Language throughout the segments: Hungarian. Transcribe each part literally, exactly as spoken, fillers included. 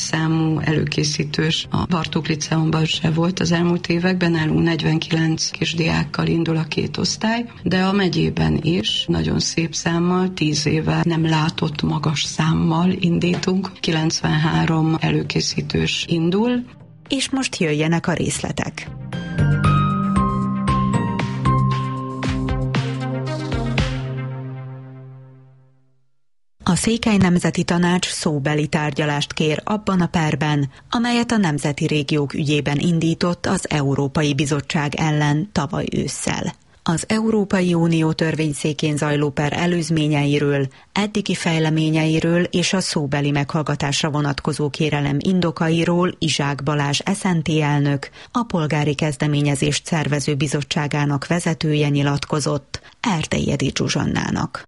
számú előkészítős a Bartók Liceumban se volt az elmúlt években, nálunk negyvenkilenc kisdiákkal indul a két osztály, de a megyében is nagyon szép számmal, tíz éve nem látott magas számmal indítunk, kilencvenhárom előkészítős indul. És most jöjjenek a részletek. A Székely Nemzeti Tanács szóbeli tárgyalást kér abban a perben, amelyet a nemzeti régiók ügyében indított az Európai Bizottság ellen tavaly ősszel. Az Európai Unió törvényszékén zajló per előzményeiről, eddigi fejleményeiről és a szóbeli meghallgatásra vonatkozó kérelem indokairól Izsák Balázs es en té elnök, a polgári kezdeményezést szervező bizottságának vezetője nyilatkozott Erdei Edi Zsuzsannának.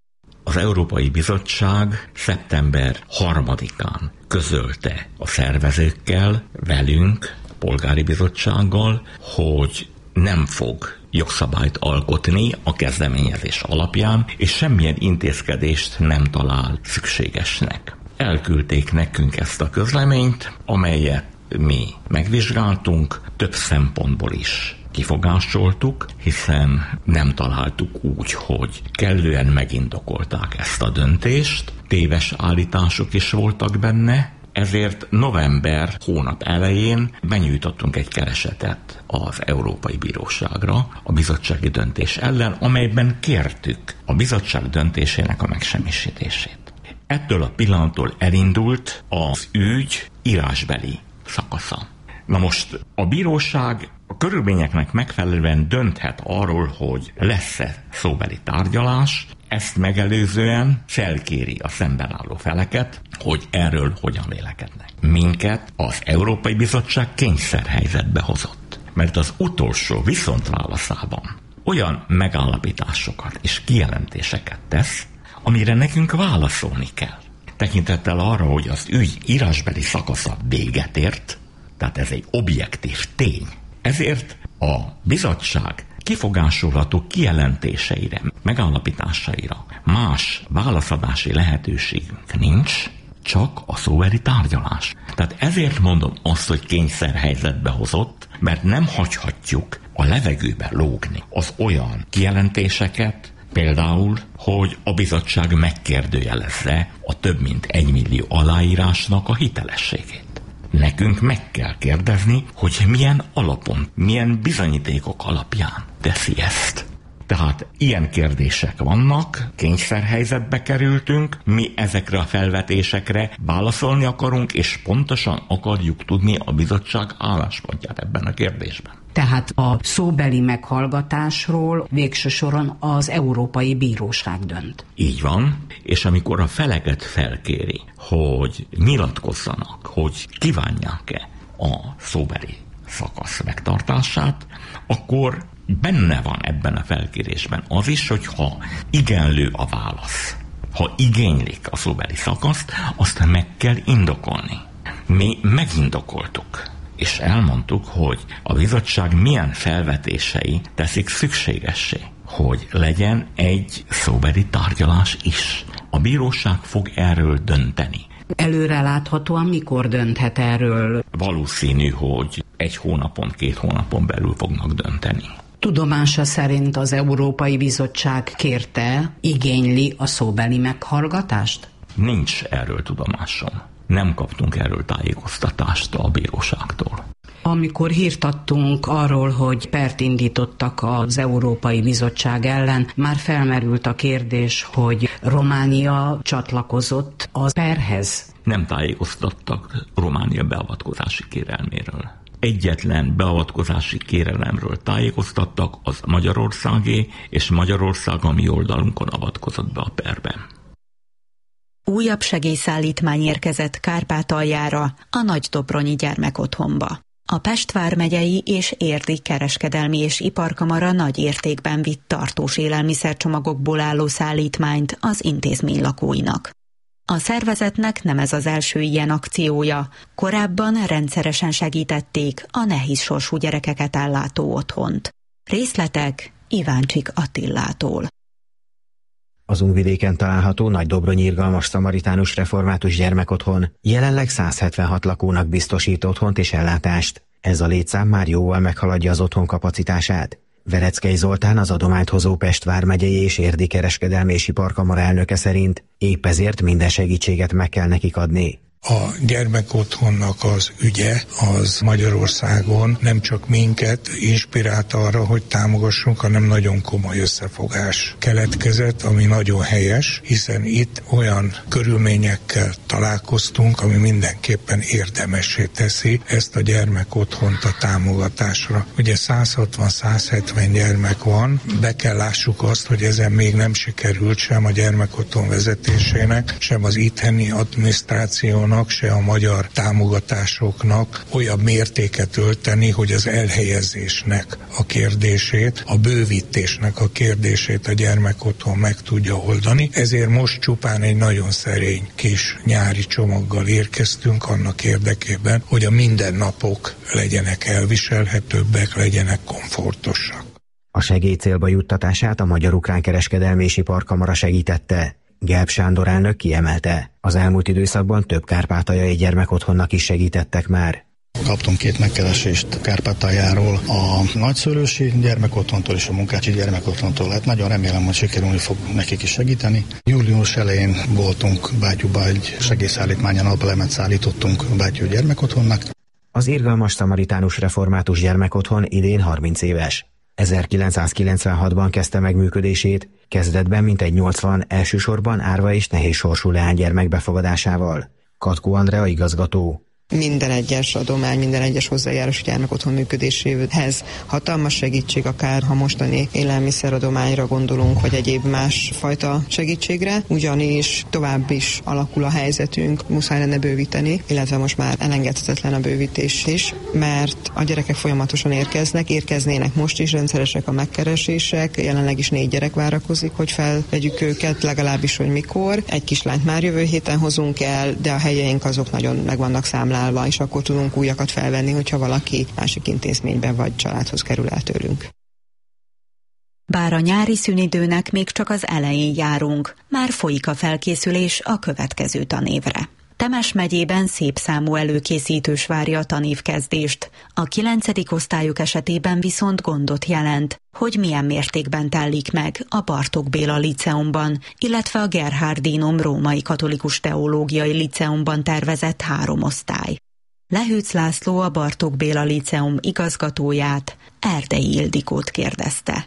Az Európai Bizottság szeptember harmadikán közölte a szervezőkkel, velünk, a Polgári Bizottsággal, hogy nem fog jogszabályt alkotni a kezdeményezés alapján, és semmilyen intézkedést nem talál szükségesnek. Elküldték nekünk ezt a közleményt, amelyet mi megvizsgáltunk, több szempontból is kifogásoltuk, hiszen nem találtuk úgy, hogy kellően megindokolták ezt a döntést, téves állítások is voltak benne, ezért november hónap elején benyújtottunk egy keresetet az Európai Bíróságra a bizottsági döntés ellen, amelyben kértük a bizottság döntésének a megsemmisítését. Ettől a pillanattól elindult az ügy írásbeli szakasza. Na most a bíróság a körülményeknek megfelelően dönthet arról, hogy lesz-e szóbeli tárgyalás, ezt megelőzően felkéri a szemben álló feleket, hogy erről hogyan vélekednek. Minket az Európai Bizottság kényszerhelyzetbe hozott, mert az utolsó viszontválaszában olyan megállapításokat és kijelentéseket tesz, amire nekünk válaszolni kell. Tekintettel arra, hogy az ügy írásbeli szakasza véget ért, tehát ez egy objektív tény. Ezért a bizottság kifogásolható kijelentéseire, megállapításaira más válaszadási lehetőségünk nincs, csak a szóbeli tárgyalás. Tehát ezért mondom azt, hogy kényszerhelyzetbe hozott, mert nem hagyhatjuk a levegőbe lógni az olyan kijelentéseket, például, hogy a bizottság megkérdőjelezze a több mint egymillió aláírásnak a hitelességét. Nekünk meg kell kérdezni, hogy milyen alapon, milyen bizonyítékok alapján teszi ezt. Tehát ilyen kérdések vannak, kényszerhelyzetbe kerültünk, mi ezekre a felvetésekre válaszolni akarunk, és pontosan akarjuk tudni a bizottság álláspontját ebben a kérdésben. Tehát a szóbeli meghallgatásról végső soron az Európai Bíróság dönt. Így van, és amikor a feleket felkéri, hogy nyilatkozzanak, hogy kívánják-e a szóbeli szakasz megtartását, akkor benne van ebben a felkérésben az is, hogy ha igenlő a válasz, ha igénylik a szóbeli szakaszt, azt meg kell indokolni. Mi megindokoltuk, és elmondtuk, hogy a bizottság milyen felvetései teszik szükségessé, hogy legyen egy szóbeli tárgyalás is. A bíróság fog erről dönteni. Előreláthatóan mikor dönthet erről? Valószínű, hogy egy hónapon, két hónapon belül fognak dönteni. Tudomása szerint az Európai Bizottság kérte, igényli a szóbeli meghallgatást? Nincs erről tudomásom. Nem kaptunk erről tájékoztatást a bíróságtól. Amikor hírt adtunk arról, hogy pert indítottak az Európai Bizottság ellen, már felmerült a kérdés, hogy Románia csatlakozott az perhez. Nem tájékoztattak Románia beavatkozási kérelméről. Egyetlen beavatkozási kérelemről tájékoztattak, az Magyarországé, és Magyarország a mi oldalunkon avatkozott be a perben. Újabb segélyszállítmány érkezett Kárpátaljára, a Nagydobronyi gyermekotthonba. A Pest vármegyei és érdi kereskedelmi és iparkamara nagy értékben vitt tartós élelmiszercsomagokból álló szállítmányt az intézmény lakóinak. A szervezetnek nem ez az első ilyen akciója, korábban rendszeresen segítették a nehéz sorsú gyerekeket ellátó otthont. Részletek Iváncsik Attillától. Az Unvidéken található Nagydobronyi Irgalmas Szamaritánus Református Gyermekotthon jelenleg száz hetvenhat lakónak biztosít otthont és ellátást. Ez a létszám már jóval meghaladja az otthon kapacitását. Vereckei Zoltán, az adományt hozó Pest vármegyei és Érdi kereskedelmi és iparkamara elnöke szerint épp ezért minden segítséget meg kell nekik adni. A gyermekotthonnak az ügye az Magyarországon nem csak minket inspirált arra, hogy támogassunk, hanem nagyon komoly összefogás keletkezett, ami nagyon helyes, hiszen itt olyan körülményekkel találkoztunk, ami mindenképpen érdemessé teszi ezt a gyermekotthont a támogatásra. Ugye száz hatvan-száz hetven gyermek van, be kell lássuk azt, hogy ezen még nem sikerült sem a gyermekotthon vezetésének, sem az itteni adminisztrációnak, se a magyar támogatásoknak olyan mértéket ölteni, hogy az elhelyezésnek a kérdését, a bővítésnek a kérdését a gyermekotthon meg tudja oldani. Ezért most csupán egy nagyon szerény kis nyári csomaggal érkeztünk annak érdekében, hogy a mindennapok legyenek elviselhetőbbek, legyenek komfortosak. A segély célba juttatását a Magyar-Ukrán Kereskedelmi és Iparkamara segítette. Gelb Sándor elnök kiemelte, az elmúlt időszakban több kárpátaljai gyermekotthonnak is segítettek már. Kaptunk két megkeresést Kárpátaljáról, a nagyszülősi gyermekotthontól és a munkácsi gyermekotthontól. Hát nagyon remélem, hogy sikerülni fog nekik is segíteni. Július elején voltunk Bátyúba, egy segélyszállítmányon alapelemet szállítottunk Bátyú gyermekotthonnak. Az Irgalmas Szamaritánus Református Gyermekotthon idén harminc éves. ezerkilencszázkilencvenhatban kezdte meg működését, kezdetben mintegy nyolcvan, elsősorban árva és nehéz sorsú leánygyermek befogadásával. Katkó Andrea igazgató. Minden egyes adomány, minden egyes hozzájárás gyermekotthon működéséhez hatalmas segítség, akár ha mostani élelmiszeradományra gondolunk, vagy egyéb más fajta segítségre, ugyanis tovább is alakul a helyzetünk, muszáj lenne bővíteni, illetve most már elengedhetetlen a bővítés is, mert a gyerekek folyamatosan érkeznek, érkeznének most is, rendszeresek a megkeresések, jelenleg is négy gyerek várakozik, hogy felvegyük őket, legalábbis, hogy mikor. Egy kislányt már jövő héten hozunk el, de a helyeink azok nagyon meg vannak számlálva, és akkor tudunk újakat felvenni, hogyha valaki másik intézményben vagy családhoz kerül el tőlünk. Bár a nyári szünidőnek még csak az elején járunk, már folyik a felkészülés a következő tanévre. Temes megyében szép számú előkészítős várja a tanévkezdést. A kilencedik osztályok esetében viszont gondot jelent, hogy milyen mértékben telik meg a Bartók Béla Liceumban, illetve a Gerhardinum Római Katolikus Teológiai Liceumban tervezett három osztály. Lehűc László, a Bartók Béla Liceum igazgatóját, Erdei Ildikót kérdezte.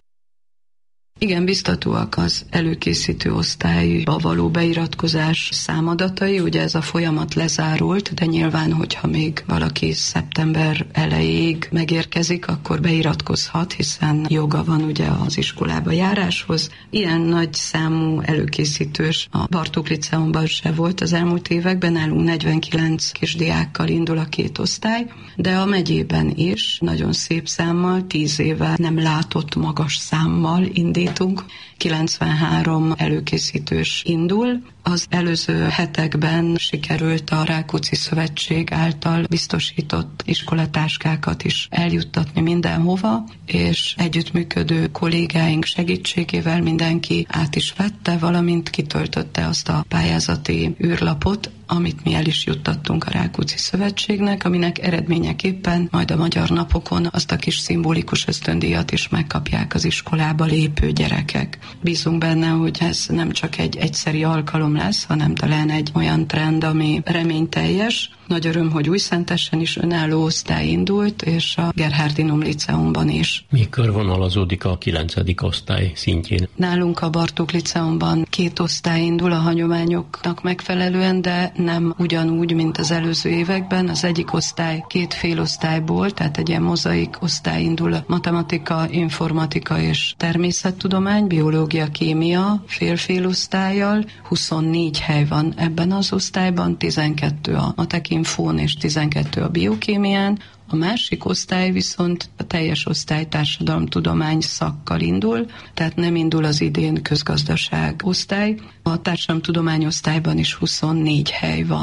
Igen, biztatóak az előkészítő osztályba való beiratkozás számadatai, ugye ez a folyamat lezárult, de nyilván, hogyha még valaki szeptember elejéig megérkezik, akkor beiratkozhat, hiszen joga van ugye az iskolába járáshoz. Ilyen nagy számú előkészítős a Bartók Liceumban se volt az elmúlt években, nálunk negyvenkilenc kisdiákkal indul a két osztály, de a megyében is nagyon szép számmal, tíz éve nem látott magas számmal indít. kilencvenhárom előkészítős indul. Az előző hetekben sikerült a Rákóczi Szövetség által biztosított iskolatáskákat is eljuttatni mindenhova, és együttműködő kollégáink segítségével mindenki át is vette, valamint kitöltötte azt a pályázati űrlapot, amit mi el is juttattunk a Rákóczi Szövetségnek, aminek eredményeképpen majd a Magyar Napokon azt a kis szimbolikus ösztöndíjat is megkapják az iskolába lépő gyerekek. Bízunk benne, hogy ez nem csak egy egyszeri alkalom lesz, hanem talán egy olyan trend, ami reményteljes. Nagy öröm, hogy Újszentesen is önálló osztály indult, és a Gerhardinum Liceumban is. Mi körvonalazódik a kilencedik osztály szintjén? Nálunk a Bartók Liceumban két osztály indul a hagyományoknak megfelelően, de nem ugyanúgy, mint az előző években. Az egyik osztály két félosztályból, tehát egy ilyen mozaik osztály indul, matematika, informatika és természettudomány, biológia, kémia fél-félosztállyal. huszonnégy hely van ebben az osztályban, tizenkettő a matek infón és tizenkettő a biokémián. A másik osztály viszont a teljes osztály társadalomtudomány szakkal indul, tehát nem indul az idén közgazdaság osztály. A társadalomtudomány osztályban is huszonnégy hely van.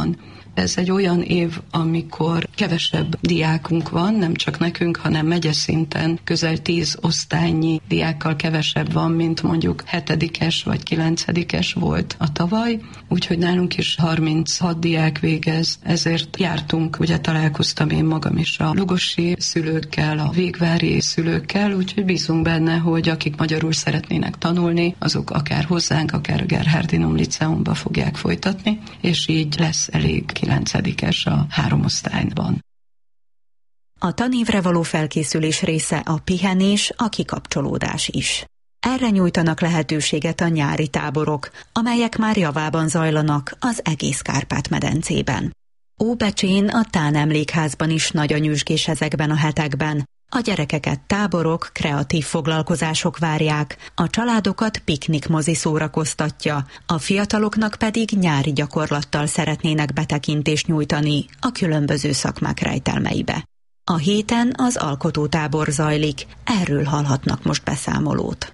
Ez egy olyan év, amikor kevesebb diákunk van, nem csak nekünk, hanem megyeszinten közel tíz osztálynyi diákkal kevesebb van, mint mondjuk hetedikes vagy kilencedikes volt a tavaly, úgyhogy nálunk is harminchat diák végez, ezért jártunk, ugye találkoztam én magam is a lugosi szülőkkel, a végvári szülőkkel, úgyhogy bízunk benne, hogy akik magyarul szeretnének tanulni, azok akár hozzánk, akár a Gerhardinum Liceumba fogják folytatni, és így lesz elég kilencedikes a három osztályban. A tanévre való felkészülés része a pihenés, a kikapcsolódás is. Erre nyújtanak lehetőséget a nyári táborok, amelyek már javában zajlanak az egész Kárpát-medencében. Óbecsén a Tán emlékházban is nagy a nyüzsgés ezekben a hetekben. A gyerekeket táborok, kreatív foglalkozások várják, a családokat piknikmozi szórakoztatja, a fiataloknak pedig nyári gyakorlattal szeretnének betekintést nyújtani a különböző szakmák rejtelmeibe. A héten az alkotótábor zajlik, erről hallhatnak most beszámolót.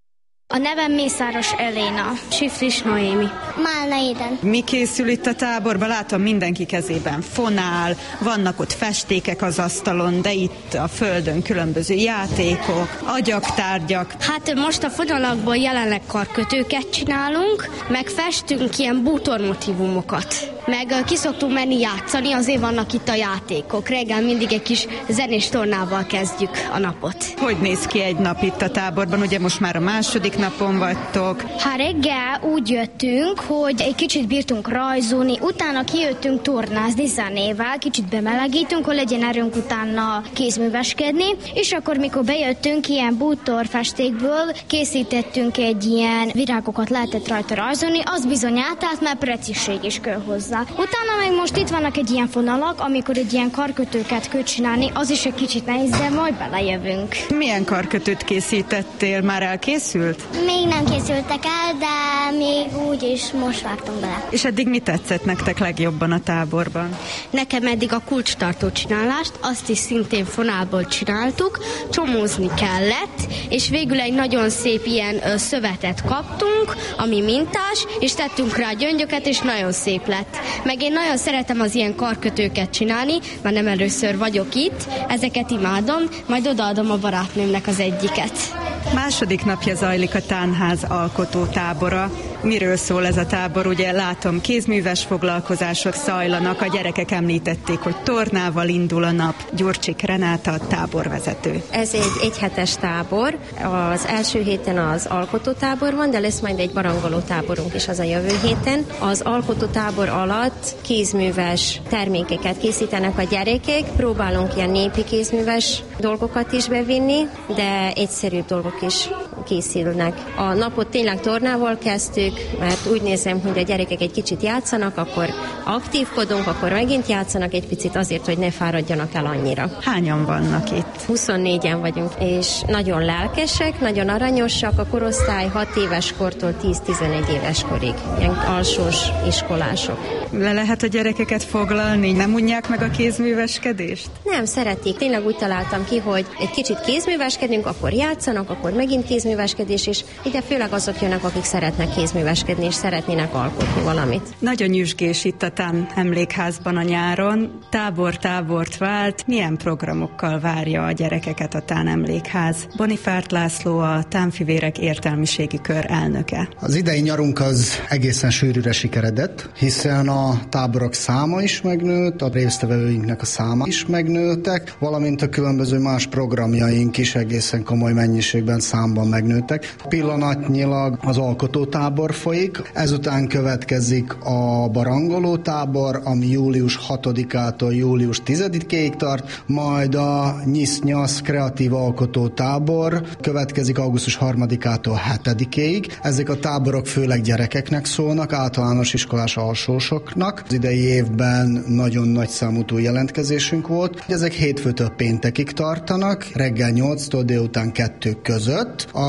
A nevem Mészáros Eléna, Sifris Noémi. Málna Éden. Mi készül itt a táborban? Látom, mindenki kezében fonál, vannak ott festékek az asztalon, de itt a földön különböző játékok, agyaktárgyak. Hát most a fonalakból jelenleg karkötőket csinálunk, meg festünk ilyen bútormotívumokat. Meg ki szoktunk menni játszani, azért vannak itt a játékok. Reggel mindig egy kis zenés tornával kezdjük a napot. Hogy néz ki egy nap itt a táborban? Ugye most már a második napon vagytok. Hát reggel úgy jöttünk, hogy egy kicsit bírtunk rajzolni, utána kijöttünk tornázni zenével, kicsit bemelegítünk, hogy legyen erőnk utána kézműveskedni, és akkor mikor bejöttünk ilyen bútorfestékből, készítettünk egy ilyen virágokat, lehetett rajta rajzolni, az bizony átállt, mert precízség is kell hozzá. Utána meg most itt vannak egy ilyen fonalak, amikor egy ilyen karkötőket kell csinálni, az is egy kicsit nehéz, de majd belejövünk. Milyen karkötőt készítettél? Már elkészült? Még nem készültek el, de még úgy is most vágtam bele. És eddig mi tetszett nektek legjobban a táborban? Nekem eddig a kulcstartó csinálást, azt is szintén fonálból csináltuk, csomózni kellett, és végül egy nagyon szép ilyen ö, szövetet kaptunk, ami mintás, és tettünk rá gyöngyöket, és nagyon szép lett. Meg én nagyon szeretem az ilyen karkötőket csinálni, mert nem először vagyok itt, ezeket imádom, majd odaadom a barátnőmnek az egyiket. Második napja zajlik a Tánház alkotótábora. Miről szól ez a tábor? Ugye látom, kézműves foglalkozások zajlanak, a gyerekek említették, hogy tornával indul a nap. Gyurcsik Renáta, táborvezető. Ez egy egyhetes tábor. Az első héten az alkotótábor van, de lesz majd egy barangoló táborunk is az a jövő héten. Az alkotótábor alatt kézműves termékeket készítenek a gyerekek. Próbálunk ilyen népi kézműves dolgokat is bevinni, de egyszerűbb dolgok is készülnek. A napot tényleg tornával kezdtük, mert úgy nézem, hogy a gyerekek egy kicsit játszanak, akkor aktívkodunk, akkor megint játszanak egy picit azért, hogy ne fáradjanak el annyira. Hányan vannak itt? huszonnégyen vagyunk, és nagyon lelkesek, nagyon aranyosak, a korosztály hat éves kortól tíz-tizenegy éves korig, ilyen alsós iskolások. Le lehet a gyerekeket foglalni? Nem unják meg a kézműveskedést? Nem, szeretik. Tényleg úgy találtam ki, hogy egy kicsit kézműveskedünk, akkor játszanak, akkor megint kézműveskedés, és ide főleg azok jönnek, akik szeretnek kézműveskedni, és szeretnének alkotni valamit. Nagyon nyüzsgés itt a Tán emlékházban a nyáron. Tábor-tábort vált. Milyen programokkal várja a gyerekeket a Tán emlékház? Bonifárt László, a Tánfivérek értelmiségi kör elnöke. Az idei nyarunk az egészen sűrűre sikeredett, hiszen a táborok száma is megnőtt, a résztvevőinknek a száma is megnőttek, valamint a különböző más programjaink is egészen komoly mennyiségben, számban megnőttek. Pillanatnyilag az alkotótábor folyik, ezután következik a barangoló tábor, ami július hatodikától július tizedikéig tart, majd a nyisz-nyasz kreatív alkotótábor következik augusztus harmadikától hetedikéig. Ezek a táborok főleg gyerekeknek szólnak, általános iskolás alsósoknak. Az idei évben nagyon nagy számú jelentkezésünk volt. Ezek hétfőtől péntekig tartanak, reggel nyolctól délután kettő között. A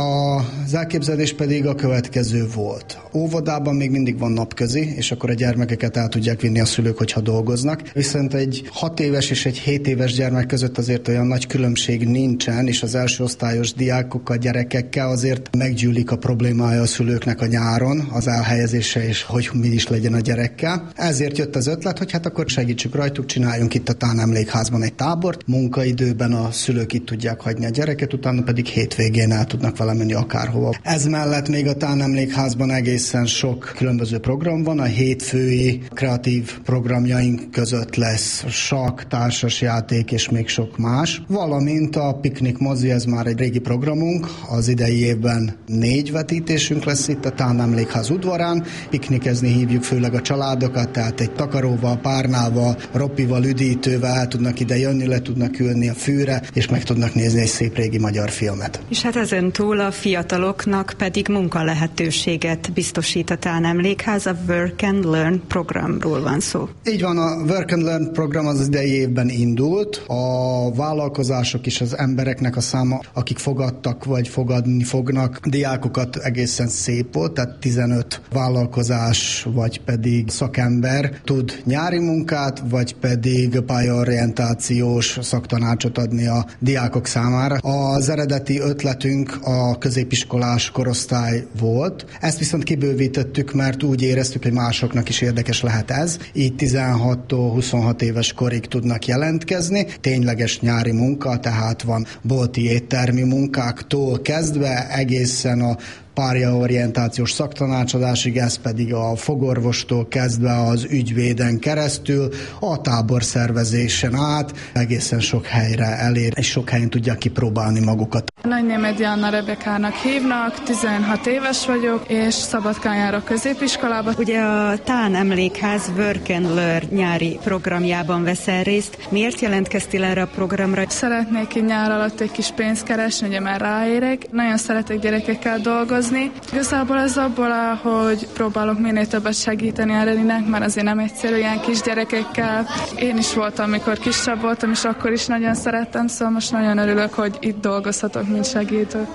Az elképzelés pedig a következő volt. Óvodában még mindig van napközi, és akkor a gyermekeket el tudják vinni a szülők, hogyha dolgoznak. Viszont egy hat éves és egy hét éves gyermek között azért olyan nagy különbség nincsen, és az első osztályos diákokkal, gyerekekkel azért meggyűlik a problémája a szülőknek a nyáron, az elhelyezése, és hogy mi is legyen a gyerekkel. Ezért jött az ötlet, hogy hát akkor segítsük rajtuk, csináljunk itt a tánemlékházban egy tábort. Munkaidőben a szülők itt tudják hagyni a gyereket, utána pedig hétvégén el tudnak vele menni akárhova. Ez mellett még a tánemlékházban egészen sok különböző program van. A hétfői kreatív programjaink között lesz sakk, társasjáték és még sok más. Valamint a Piknik mozi, ez már egy régi programunk. Az idei évben négy vetítésünk lesz itt a tánemlékház udvarán. Piknikezni hívjuk főleg a családokat, tehát egy takaróval, párnával, roppival, üdítővel el tudnak ide jönni, le tudnak ülni a fűre, és meg tudnak nézni egy szép régi magyar filmet. És hát ezen túl a fiataloknak pedig munkalehetőséget biztosít a tánemlékház, a Work and Learn programról van szó. Így van, a Work and Learn program az idei évben indult. A vállalkozások és az embereknek a száma, akik fogadtak vagy fogadni fognak, diákokat egészen szép volt, tehát tizenöt vállalkozás vagy pedig szakember tud nyári munkát, vagy pedig pályaorientációs szaktanácsot adni a diákok számára. Az eredeti ötletünk a középiskolás korosztály volt. Ezt viszont kibővítettük, mert úgy éreztük, hogy másoknak is érdekes lehet ez. Így tizenhattól huszonhat éves korig tudnak jelentkezni. Tényleges nyári munka, tehát van bolti éttermi munkáktól kezdve egészen a pályaorientációs szaktanácsadásig, ez pedig a fogorvostól kezdve az ügyvéden keresztül, a táborszervezésen át, egészen sok helyre elér, és sok helyen tudják kipróbálni magukat. Nagynémedi Anna Rebekának hívnak, tizenhat éves vagyok, és Szabadkán járok középiskolába. Ugye a Tánemlékház Work and Learn nyári programjában veszel részt. Miért jelentkeztél erre a programra? Szeretnék így nyár alatt egy kis pénzt keresni, ugye már ráérek. Nagyon szeretek gyerekekkel dolgozni. Igazából ez abból áll, hogy próbálok minél többet segíteni Erelinek, mert azért nem egyszerű ilyen kisgyerekekkel. Én is voltam, amikor kisebb voltam, és akkor is nagyon szerettem, szóval most nagyon örülök, hogy itt dolgozhatok, mint segítő.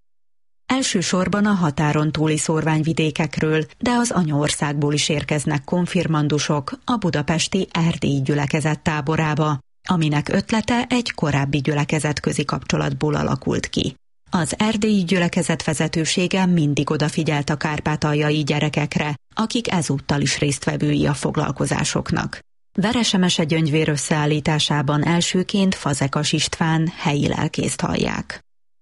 Elsősorban a határon túli szórványvidékekről, de az anyaországból is érkeznek konfirmandusok a budapesti erdélyi gyülekezet táborába, aminek ötlete egy korábbi gyülekezetközi kapcsolatból alakult ki. Az erdélyi gyülekezet vezetősége mindig odafigyelt a kárpátaljai gyerekekre, akik ezúttal is résztvevői a foglalkozásoknak. Veresemese gyöngyvér összeállításában elsőként Fazekas István helyi lelkészt hallják.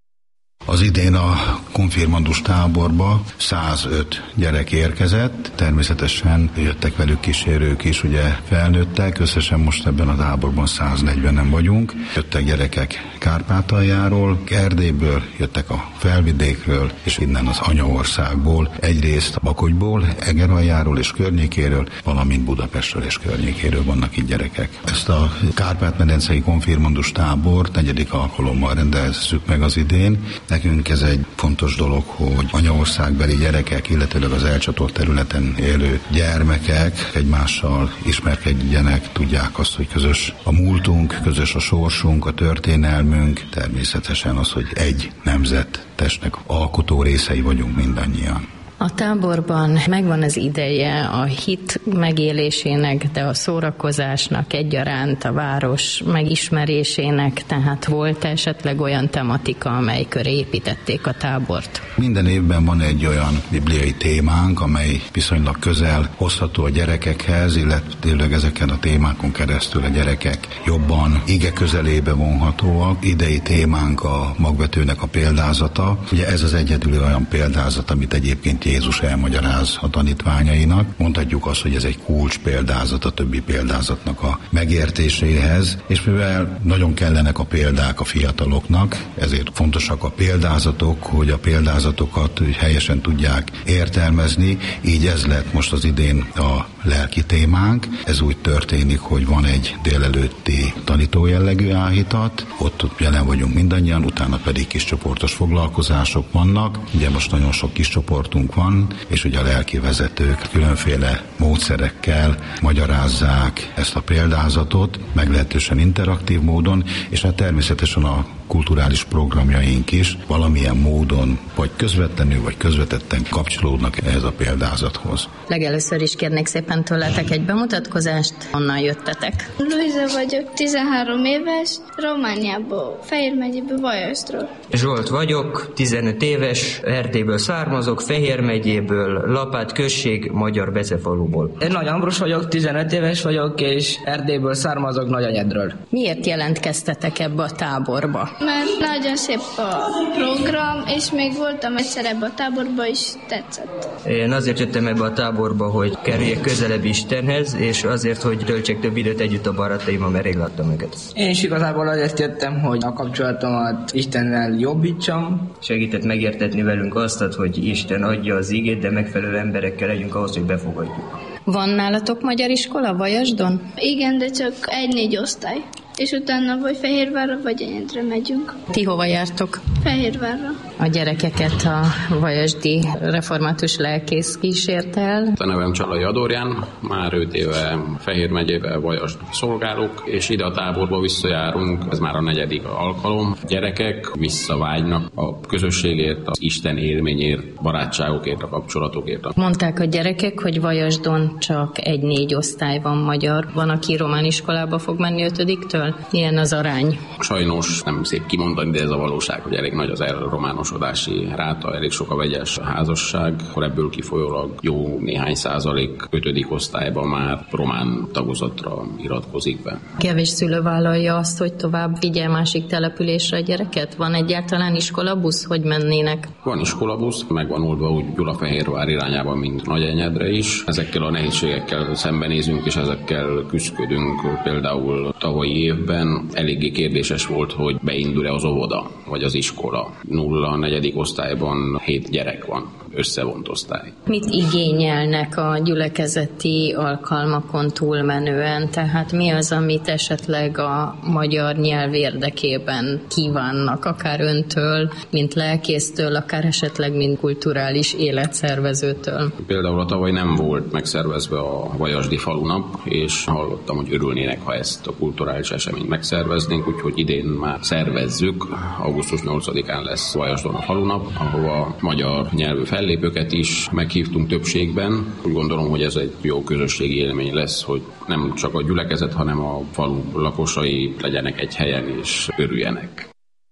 Az idén a konfirmandus táborba százöt gyerek érkezett, természetesen jöttek velük kísérők is, ugye felnőttek, összesen most ebben a táborban száznegyvenen vagyunk. Jöttek gyerekek Kárpátaljáról, Erdélyből, jöttek a felvidékről, és innen az anyaországból, egyrészt Bakolyból, Egeraljáról és környékéről, valamint Budapestről és környékéről vannak itt gyerekek. Ezt a Kárpát-medencei konfirmandus tábort negyedik alkalommal rendezzük meg az idén. Nekünk ez egy fontos dolog, hogy anyaországbeli gyerekek, illetőleg az elcsatolt területen élő gyermekek egymással ismerkedjenek, tudják azt, hogy közös a múltunk, közös a sorsunk, a történelmünk, természetesen az, hogy egy nemzettestnek alkotó részei vagyunk mindannyian. A táborban megvan az ideje a hit megélésének, de a szórakozásnak egyaránt, a város megismerésének, tehát volt esetleg olyan tematika, amely köré építették a tábort? Minden évben van egy olyan bibliai témánk, amely viszonylag közel hozható a gyerekekhez, illetve ezeken a témákon keresztül a gyerekek jobban ige közelébe vonhatóak. Idei témánk a magvetőnek a példázata. Ugye ez az egyedül olyan példázat, amit egyébként Jézus elmagyaráz a tanítványainak. Mondhatjuk azt, hogy ez egy kulcs példázat a többi példázatnak a megértéséhez, és mivel nagyon kellenek a példák a fiataloknak, ezért fontosak a példázatok, hogy a példázatokat helyesen tudják értelmezni, így ez lett most az idén a lelki témánk. Ez úgy történik, hogy van egy délelőtti tanító jellegű áhítat, ott, ott jelen vagyunk mindannyian, utána pedig kis csoportos foglalkozások vannak. Ugye most nagyon sok kis csoportunk van, és ugye a lelki vezetők különféle módszerekkel magyarázzák ezt a példázatot, meglehetősen interaktív módon, és hát természetesen a kulturális programjaink is valamilyen módon, vagy közvetlenül, vagy közvetetten kapcsolódnak ehhez a példázathoz. Legelőször is kérnék szépen tőletek egy bemutatkozást, honnan jöttetek? Luisa vagyok, tizenhárom éves, Romániából, Fejér megyéből, Vajasról. Zsolt vagyok, tizenöt éves, Erdélyből származok, Fejér megyéből, Lapát község, Magyar Becefaluból. Én Nagy Ambrus vagyok, tizenöt éves vagyok, és Erdélyből származok, Nagyanyedről. Miért jelentkeztetek ebbe a táborba? Mert nagyon szép a program, és még voltam egyszer ebbe a táborba is, tetszett. Én azért jöttem ebbe a táborba, hogy kerüljek közelebb Istenhez, és azért, hogy töltsek több időt együtt a barátaimmal, mert rég láttam őket. Én is igazából azért jöttem, hogy a kapcsolatomat Istennel jobbítsam. Segített megértetni velünk azt, hogy Isten adja az igét, de megfelelő emberekkel legyünk ahhoz, hogy befogadjuk. Van nálatok magyar iskola Vajasdon? Igen, de csak egy-négy osztály. És utána vagy Fehérvárra, vagy Enyedre megyünk. Ti hova jártok? Fehérvárra. A gyerekeket a vajasdi református lelkész kísért el. A nevem Csalai Adorján, már öt éve Fehér megyébe Vajasd szolgálok, és ide a táborba visszajárunk, ez már a negyedik alkalom. Gyerekek visszavágynak a közösségért, az Isten élményért, barátságokért, a kapcsolatokért. Mondták a gyerekek, hogy Vajasdon csak egy-négy osztály van magyar. Van, aki román iskolába fog menni ötödiktől? Milyen az arány? Sajnos nem szép kimondani, de ez a valóság, hogy elég nagy az elrománosodási ráta, elég sok a vegyes házasság, akkor ebből kifolyólag jó néhány százalék ötödik osztályban már román tagozatra iratkozik be. Kevés szülő vállalja azt, hogy tovább vigye másik településre a gyereket? Van egyáltalán iskolabusz, hogy mennének? Van iskolabusz, meg van oldva úgy Gyulafehérvár irányában, mint Nagyenyedre is. Ezekkel a nehézségekkel szembenézünk, és ezekkel küzdködünk. Például tavalyi évben eléggé kérdéses volt, hogy beindul-e az óvoda, vagy az iskola. Nulla, negyedik osztályban hét gyerek van, összevont osztály. Mit igényelnek a gyülekezeti alkalmakon túlmenően? Tehát mi az, amit esetleg a magyar nyelv érdekében kívánnak, akár öntől, mint lelkésztől, akár esetleg mint kulturális életszervezőtől? Például a tavaly nem volt megszervezve a Vajasdi falunap, és hallottam, hogy örülnének, ha ezt a kulturális eseményt megszerveznénk, úgyhogy idén már szervezzük. augusztus nyolcadikán lesz Vajasdon a falunap, ahova magyar nyelvű fellépőket is meghívtunk többségben. Úgy gondolom, hogy ez egy jó közösségi élmény lesz, hogy nem csak a gyülekezet, hanem a falu lakosai legyenek egy helyen és örüljenek.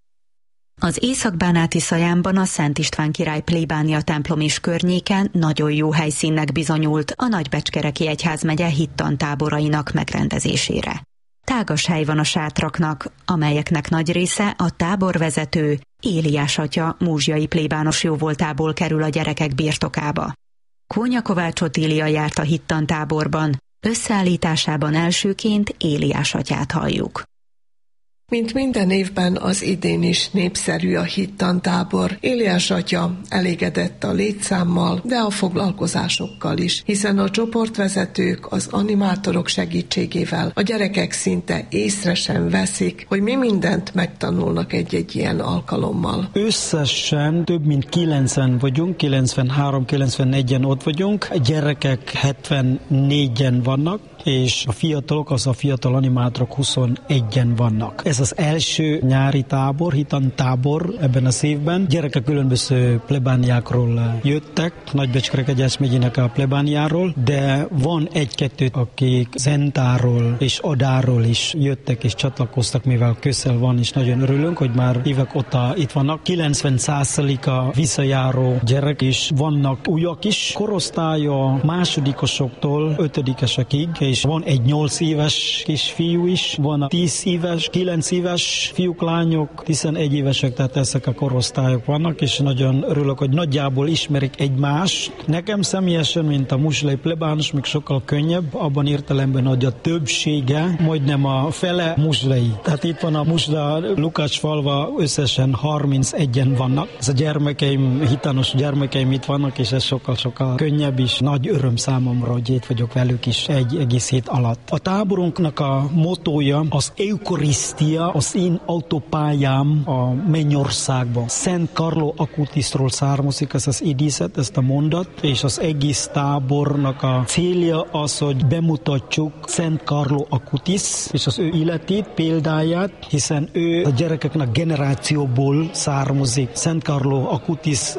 Az Észak-Bánáti Szajánban a Szent István király plébánia templom és környéken nagyon jó helyszínnek bizonyult a Nagybecskereki egyházmegye hittantáborainak megrendezésére. Tágas hely van a sátraknak, amelyeknek nagy része a táborvezető, Éliás atya múzsiai plébános jóvoltából kerül a gyerekek birtokába. Kónya Kovács Otília járt a hittantáborban, összeállításában elsőként Éliás atyát halljuk. Mint minden évben az idén is népszerű a hittantábor. Éliás atya elégedett a létszámmal, de a foglalkozásokkal is, hiszen a csoportvezetők az animátorok segítségével a gyerekek szinte észre sem veszik, hogy mi mindent megtanulnak egy-egy ilyen alkalommal. Összesen több mint kilencven vagyunk, kilencvenhárom kilencvennegyen ott vagyunk, a gyerekek hetvennégyen vannak, és a fiatalok, az a fiatal animátorok huszonegyen vannak. Ez az első nyári tábor, hittantábor ebben az évben. Gyerekek különböző plebániákról jöttek, Nagybecskerek egyházmegyének a plebániáról, de van egy-kettő, akik Zentáról és Adáról is jöttek és csatlakoztak, mivel közel van, és nagyon örülünk, hogy már évek óta itt vannak. kilencven százaléka visszajáró gyerek, és vannak újak is. Korosztálya másodikosoktól ötödikesekig, és van egy nyolc éves kisfiú is, van a tíz éves, kilenc éves fiúk, lányok, tizenegy évesek, tehát ezek a korosztályok vannak, és nagyon örülök, hogy nagyjából ismerik egymást. Nekem személyesen, mint a muslei plebános, még sokkal könnyebb, abban értelemben, hogy a többsége, majdnem a fele muslei. Tehát itt van a Musda Lukácsfalva, összesen harmincegyen vannak. Ez a gyermekeim, hitanos gyermekeim itt vannak, és ez sokkal-sokkal könnyebb is. Nagy öröm számomra, hogy itt vagyok velük is egy egész hét alatt. A táborunknak a motója az Eukarisztia, az én autópályám a Mennyországban. Szent Carlo Acutisról származik ez az idézet, ezt a mondat, és az egész tábornak a célja az, hogy bemutatjuk Szent Carlo Acutis, és az ő életét, példáját, hiszen ő a gyerekeknek generációból származik. Szent Carlo Acutis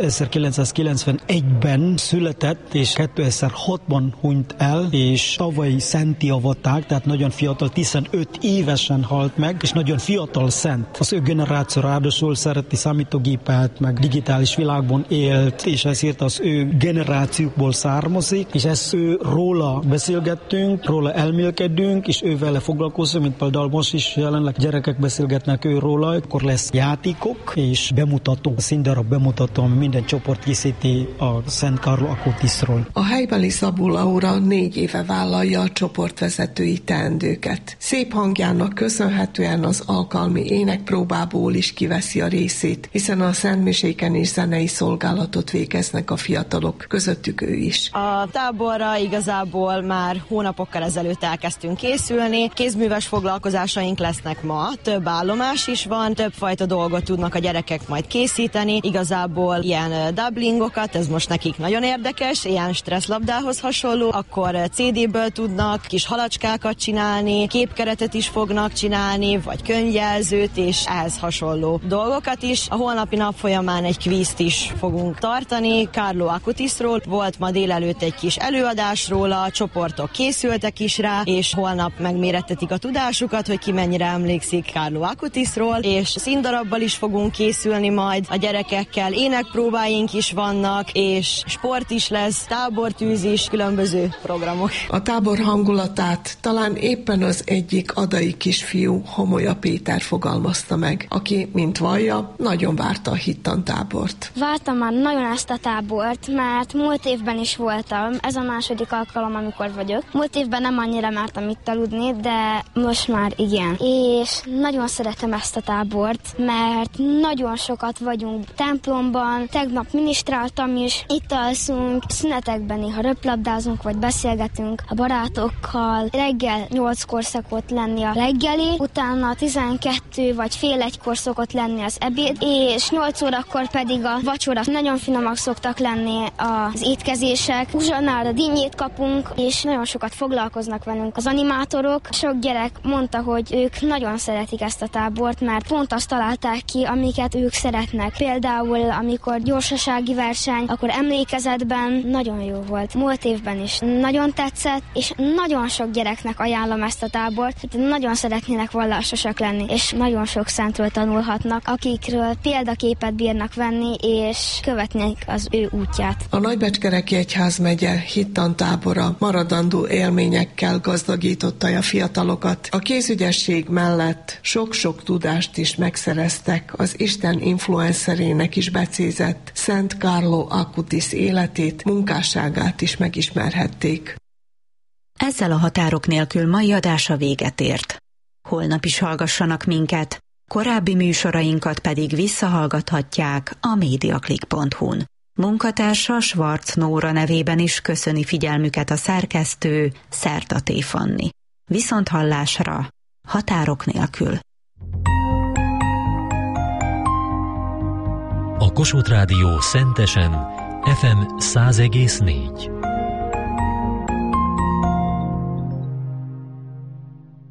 ezerkilencszázkilencvenegyben született, és kétezer-hatban hunyt el, és tavaly szentté avatták, tehát nagyon fiatal, tizenöt évesen halt meg, és nagyon fiatal szent. Az ő generáció ráadásul szereti számítógépet, meg digitális világban élt, és ezért az ő generációkból származik, és ezt ő róla beszélgettünk, róla elmélkedünk, és ő vele foglalkozunk, mint például most is jelenleg gyerekek beszélgetnek ő róla, akkor lesz játékok, és bemutató, színdarab bemutató, ami minden csoport készíti a Szent Carlo Acutisról. A helybeli Szabó Laura négy éve vállalja a csoportvezetői teendőket. Szép hangjának köszönhetően az alkalmi énekpróbából is kiveszi a részét, hiszen a szentmiséken is zenei szolgálatot végeznek a fiatalok, közöttük ő is. A táborra igazából már hónapokkal ezelőtt elkezdtünk készülni, kézműves foglalkozásaink lesznek ma, több állomás is van, többfajta dolgot tudnak a gyerekek majd készíteni, igazából ilyen dubblingokat, ez most nekik nagyon érdekes, ilyen stresszlabdához hasonló, akkor cé déből tudnak kis halacskákat csinálni, képkeretet is fognak csinálni, vagy könyvjelzőt, és ehhez hasonló dolgokat is. A holnapi nap folyamán egy kvízt is fogunk tartani, Carlo Acutisról, volt ma délelőtt egy kis előadás róla, a csoportok készültek is rá, és holnap megmérettetik a tudásukat, hogy ki mennyire emlékszik Carlo Acutisról, és színdarabbal is fogunk készülni majd a gyerekekkel, énekpróbáink is vannak, és sport is lesz, tábortűz is, különböző programok. A tábor hangulatát talán éppen az egyik adai kisfiú, Homolya Péter fogalmazta meg, aki, mint vallja, nagyon várta a hittantábort. Vártam már nagyon ezt a tábort, mert múlt évben is voltam, ez a második alkalom, amikor vagyok. Múlt évben nem annyira mertem itt aludni, de most már igen. És nagyon szeretem ezt a tábort, mert nagyon sokat vagyunk templomban, tegnap minisztráltam is, itt alszunk, szünetekben néha röplabdázunk, vagy beszélgetünk a barátokkal. Reggel nyolckor szokott lenni a reggeli, utána tizenkettő vagy fél egykor szokott lenni az ebéd, és nyolc órakor pedig a vacsora. Nagyon finomak szoktak lenni az étkezések, uzsonnál a dinnyét kapunk, és nagyon sokat foglalkoznak velünk az animátorok. Sok gyerek mondta, hogy ők nagyon szeretik ezt a tábort, mert pont azt találták ki, amiket ők szeretnek. Például, amikor gyorsasági verseny, akkor emlékezetben nagyon jó volt. Múlt évben is nagyon tetszett, és nagyon sok gyereknek ajánlom ezt a tábort, hogy nagyon szeretnének vallásosak lenni, és nagyon sok szentről tanulhatnak, akikről példaképet bírnak venni, és követnék az ő útját. A Nagybecskereki Egyházmegye hittantábora maradandó élményekkel gazdagította a fiatalokat. A kézügyesség mellett sok-sok tudást is megszereztek, az Isten influencerének is becézett Szent Carlo Acutis életét, munkásságát is megismerhették. Ezzel a Határok nélkül mai adása véget ért. Holnap is hallgassanak minket, korábbi műsorainkat pedig visszahallgathatják a mediaclick pont hu-n. Munkatársa Schwarz Nóra nevében is köszöni figyelmüket a szerkesztő Szertaté Fanni. Viszont hallásra, Határok nélkül. A Kossuth Rádió Szentesen ef em száz egész négy.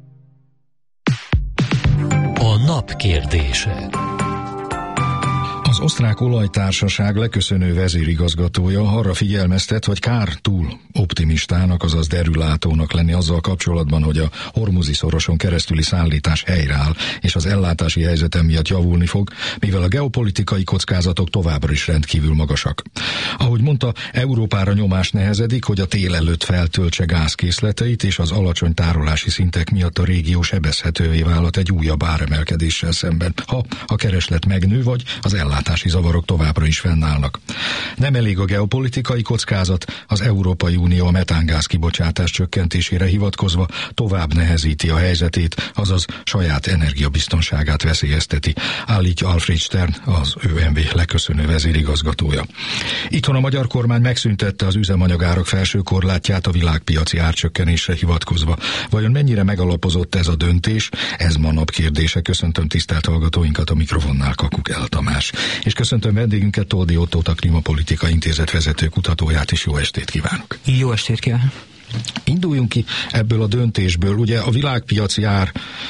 A nap kérdése. A Az osztrák olajtársaság leköszönő vezérigazgatója arra figyelmeztet, hogy kár túl optimistának, azaz derülátónak lenni azzal kapcsolatban, hogy a Hormuzi-szoroson keresztüli szállítás helyreáll, és az ellátási helyzet miatt javulni fog, mivel a geopolitikai kockázatok továbbra is rendkívül magasak. Ahogy mondta, Európára nyomás nehezedik, hogy a tél előtt feltöltse gázkészleteit, és az alacsony tárolási szintek miatt a régió sebezhetővé válhat egy újabb áremelkedéssel szemben, ha a kereslet megnő, vagy az ellátási zavarok továbbra is fennállnak. Nem elég a geopolitikai kockázat, az Európai Unió a metángáz kibocsátás csökkentésére hivatkozva tovább nehezíti a helyzetét, azaz saját energiabiztonságát veszélyezteti, állítja Alfred Stern, az ÖMV leköszönő vezérigazgatója. Itthon a magyar kormány megszüntette az üzemanyagárak felső korlátját a világpiaci árcsökkenésre hivatkozva. Vajon mennyire megalapozott ez a döntés? Ez ma nap kérdése. Köszöntöm tisztelt hallgatóinkat, a mikrofonnál Kakuk El Tamás. És köszöntöm vendégünket, Toldi Ottót, a Klímapolitika Intézet vezető kutatóját, és jó estét kívánok! Jó estét kívánok! Induljunk ki ebből a döntésből. Ugye a világpiaci ár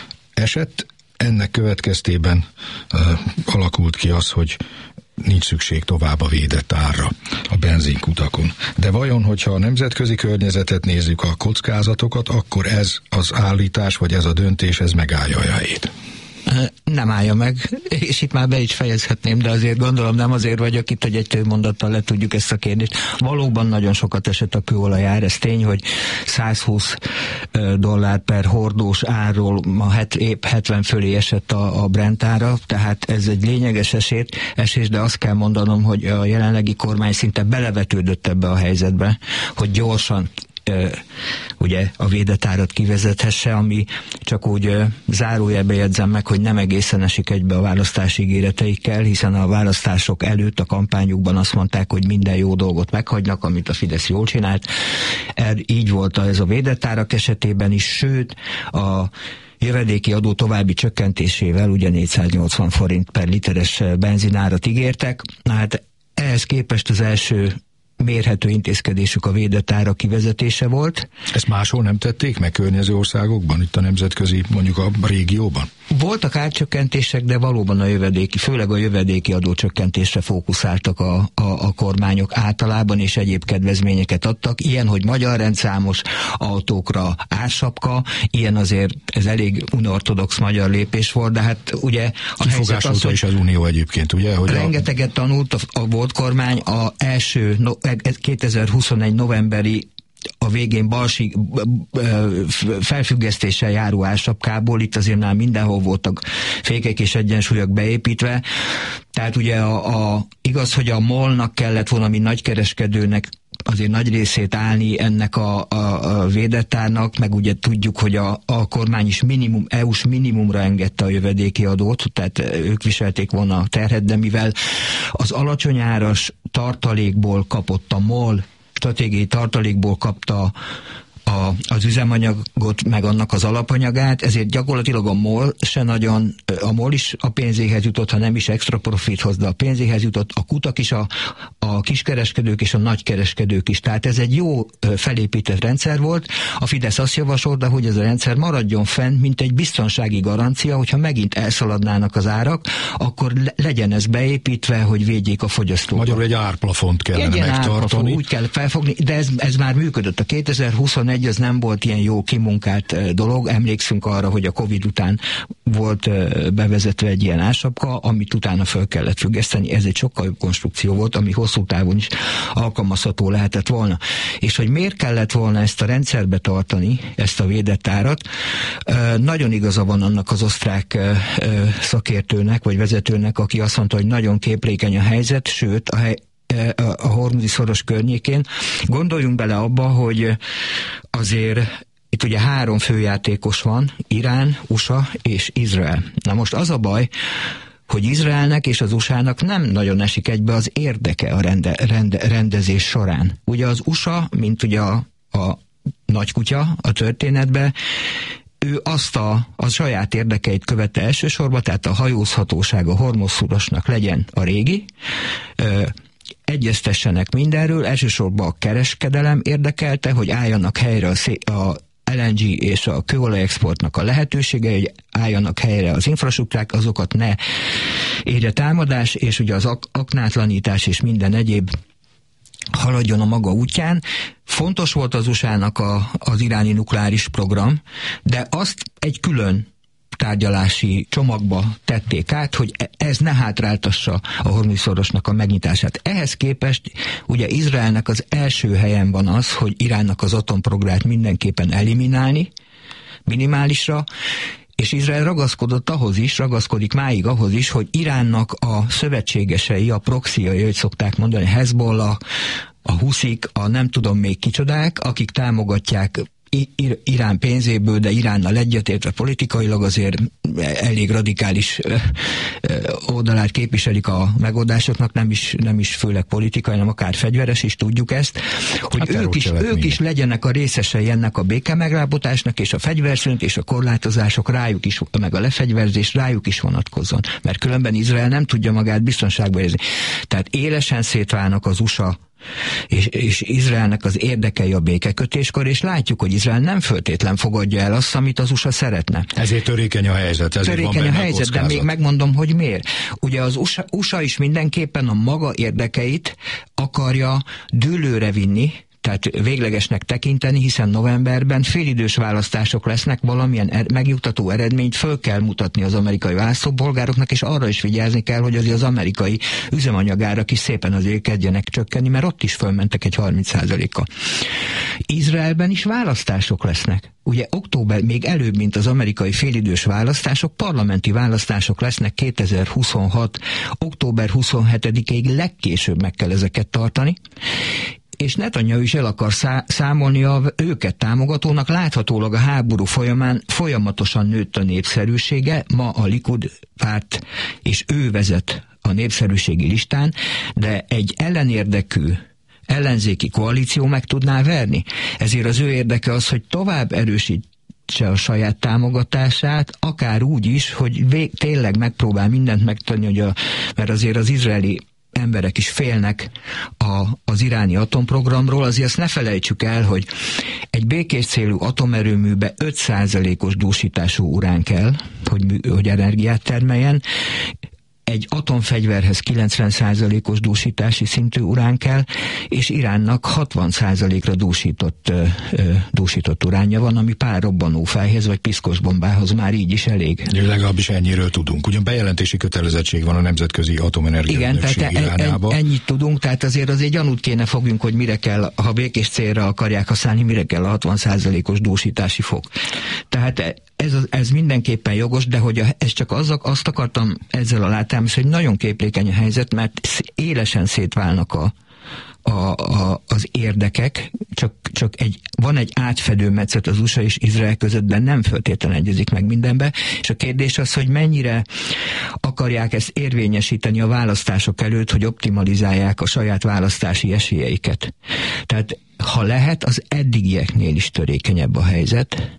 esett, ennek következtében uh, alakult ki az, hogy nincs szükség tovább a védett árra a benzinkutakon. De vajon, hogyha a nemzetközi környezetet nézzük, a kockázatokat, akkor ez az állítás, vagy ez a döntés, ez megállja a helyét? Nem állja meg, és itt már be is fejezhetném, de azért gondolom nem azért vagyok itt, hogy egy mondattal le tudjuk ezt a kérdést. Valóban nagyon sokat esett a kőolajár, ez tény, hogy százhúsz dollár per hordós árról ma het, épp hetven fölé esett a, a Brent ára, tehát ez egy lényeges esét, esés, de azt kell mondanom, hogy a jelenlegi kormány szinte belevetődött ebbe a helyzetbe, hogy gyorsan Uh, ugye a védett árat kivezethesse, ami csak úgy uh, zárójelbe jegyzem meg, hogy nem egészen esik egybe a választási ígéreteikkel, hiszen a választások előtt a kampányukban azt mondták, hogy minden jó dolgot meghagynak, amit a Fidesz jól csinált. Er, így volt ez a védett árak esetében is, sőt a jövedéki adó további csökkentésével ugye négyszáznyolcvan forint per literes benzinárat ígértek. Na hát ehhez képest az első mérhető intézkedésük a védett ára kivezetése volt. Ezt máshol nem tették meg környező országokban, itt a nemzetközi, mondjuk a régióban? Voltak árcsökkentések, de valóban a jövedéki, főleg a jövedéki adócsökkentésre fókuszáltak a, a, a kormányok általában, és egyéb kedvezményeket adtak. Ilyen, hogy magyar rendszámos autókra ársapka, ilyen azért ez elég unortodox magyar lépés volt, de hát ugye a helyzet az, hogy is az Unió egyébként, ugye? Hogy rengeteget a... tanult a, a volt kormány a első no, kétezer-huszonegy novemberi a végén balsig felfüggesztéssel járó ársapkából, itt azért már mindenhol voltak fékek és egyensúlyok beépítve, tehát ugye a, a, igaz, hogy a MOL-nak kellett volna, ami nagykereskedőnek azért nagy részét állni ennek a, a, a védett árnak, meg ugye tudjuk, hogy a, a kormány is minimum, é u-s minimumra engedte a jövedéki adót, tehát ők viselték volna a terhet, de mivel az alacsony áras tartalékból kapott a MOL, stratégiai tartalékból kapta a, az üzemanyagot, meg annak az alapanyagát, ezért gyakorlatilag a MOL se nagyon, a MOL is a pénzéhez jutott, ha nem is extra profithoz, de a pénzéhez jutott, a kutak is, a, a kiskereskedők és a nagykereskedők is. Tehát ez egy jó felépített rendszer volt. A Fidesz azt javasolta, hogy ez a rendszer maradjon fenn, mint egy biztonsági garancia, hogyha megint elszaladnának az árak, akkor legyen ez beépítve, hogy védjék a fogyasztókat. Magyarul egy árplafont kellene egy megtartani. Árplafont, úgy kell felfogni, de ez, ez már működött. A kétezer-huszonegy ez nem volt ilyen jó kimunkált dolog. Emlékszünk arra, hogy a Covid után volt bevezetve egy ilyen ársapka, amit utána föl kellett függeszteni. Ez egy sokkal jobb konstrukció volt, ami hosszú távon is alkalmazható lehetett volna. És hogy miért kellett volna ezt a rendszerbe tartani, ezt a védett árat, nagyon igaza van annak az osztrák szakértőnek, vagy vezetőnek, aki azt mondta, hogy nagyon képlékeny a helyzet, sőt, a hely a Hormuzi szoros környékén. Gondoljunk bele abba, hogy azért itt ugye három főjátékos van, Irán, u es á és Izrael. Na most az a baj, hogy Izraelnek és az u es á-nak nem nagyon esik egybe az érdeke a rende, rende, rendezés során. Ugye az u es á, mint ugye a, a nagykutya a történetben, ő azt a, a saját érdekeit követte elsősorban, tehát a hajózhatóság a Hormuz-szorosnak legyen a régi, ö, egyeztessenek mindenről, elsősorban a kereskedelem érdekelte, hogy álljanak helyre a, szé- a el en gé és a kőolaj exportnak a lehetősége, hogy álljanak helyre az infrastruktúrák, azokat ne érje támadás, és ugye az ak- aknátlanítás és minden egyéb haladjon a maga útján. Fontos volt az u es á-nak a, az iráni nukleáris program, de azt egy külön tárgyalási csomagba tették át, hogy ez ne hátráltassa a Hormuz-szorosnak a megnyitását. Ehhez képest ugye Izraelnek az első helyen van az, hogy Iránnak az atomprogramját mindenképpen eliminálni, minimálisra, és Izrael ragaszkodott ahhoz is, ragaszkodik máig ahhoz is, hogy Iránnak a szövetségesei, a proxiai, hogy szokták mondani, Hezbollah, a huszik, a nem tudom még kicsodák, akik támogatják Irán pénzéből, de Iránnal egyetértve politikailag azért elég radikális oldalát képviselik a megoldásoknak, nem is, nem is főleg politikai, hanem akár fegyveres is, tudjuk ezt, hogy hát ők, is, ők is legyenek a részesei ennek a békemegállapodásnak, és a fegyverszünet és a korlátozások rájuk is, meg a lefegyverzés rájuk is vonatkozzon, mert különben Izrael nem tudja magát biztonságba érezni. Tehát élesen szétválnak az u es á És, és Izraelnek az érdekei a békekötéskor, és látjuk, hogy Izrael nem föltétlen fogadja el azt, amit az u es á szeretne. Ezért törékeny a helyzet. Ezért törékeny a helyzet, de még megmondom, hogy miért. Ugye az u es á is mindenképpen a maga érdekeit akarja dűlőre vinni, tehát véglegesnek tekinteni, hiszen novemberben félidős választások lesznek, valamilyen er- megnyugtató eredményt föl kell mutatni az amerikai választópolgároknak, és arra is vigyázni kell, hogy azért az amerikai üzemanyagárak is szépen azért kezdjenek csökkenni, mert ott is fölmentek egy harminc százalékkal. Izraelben is választások lesznek. Ugye október, még előbb, mint az amerikai félidős választások, parlamenti választások lesznek kétezer-huszonhat. október huszonhetedikéig legkésőbb meg kell ezeket tartani, és Netanyahu is el akar szá- számolni a őket támogatónak, láthatólag a háború folyamán folyamatosan nőtt a népszerűsége, ma a Likud párt, és ő vezet a népszerűségi listán, de egy ellenérdekű ellenzéki koalíció meg tudná verni. Ezért az ő érdeke az, hogy tovább erősít a saját támogatását, akár úgy is, hogy vég, tényleg megpróbál mindent megtenni, hogy a, mert azért az izraeli emberek is félnek a, az iráni atomprogramról, azért azt ne felejtsük el, hogy egy békés célú atomerőműbe öt százalékos dúsítású urán kell, hogy, hogy energiát termeljen, egy atomfegyverhez kilencven százalékos dúsítási szintű urán kell, és Iránnak hatvan százalékra dúsított, dúsított uránja van, ami pár robbanófejhez vagy piszkos bombához már így is elég. Legalábbis ennyiről tudunk. Ugyan bejelentési kötelezettség van a Nemzetközi Atomenergia Igen, tehát irányába. En, ennyit tudunk, tehát azért azért gyanút kéne fogjunk, hogy mire kell, ha békés célra akarják használni, mire kell a hatvan százalékos dúsítási fok. Tehát ez, ez mindenképpen jogos, de hogy a, ez csak az, azt akartam ezzel a látámos, hogy nagyon képlékeny a helyzet, mert élesen szétválnak a, a, a, az érdekek, csak, csak egy, van egy átfedő metszet az u es á és Izrael között, de nem feltétlenül egyezik meg mindenbe, és a kérdés az, hogy mennyire akarják ezt érvényesíteni a választások előtt, hogy optimalizálják a saját választási esélyeiket. Tehát ha lehet, az eddigieknél is törékenyebb a helyzet.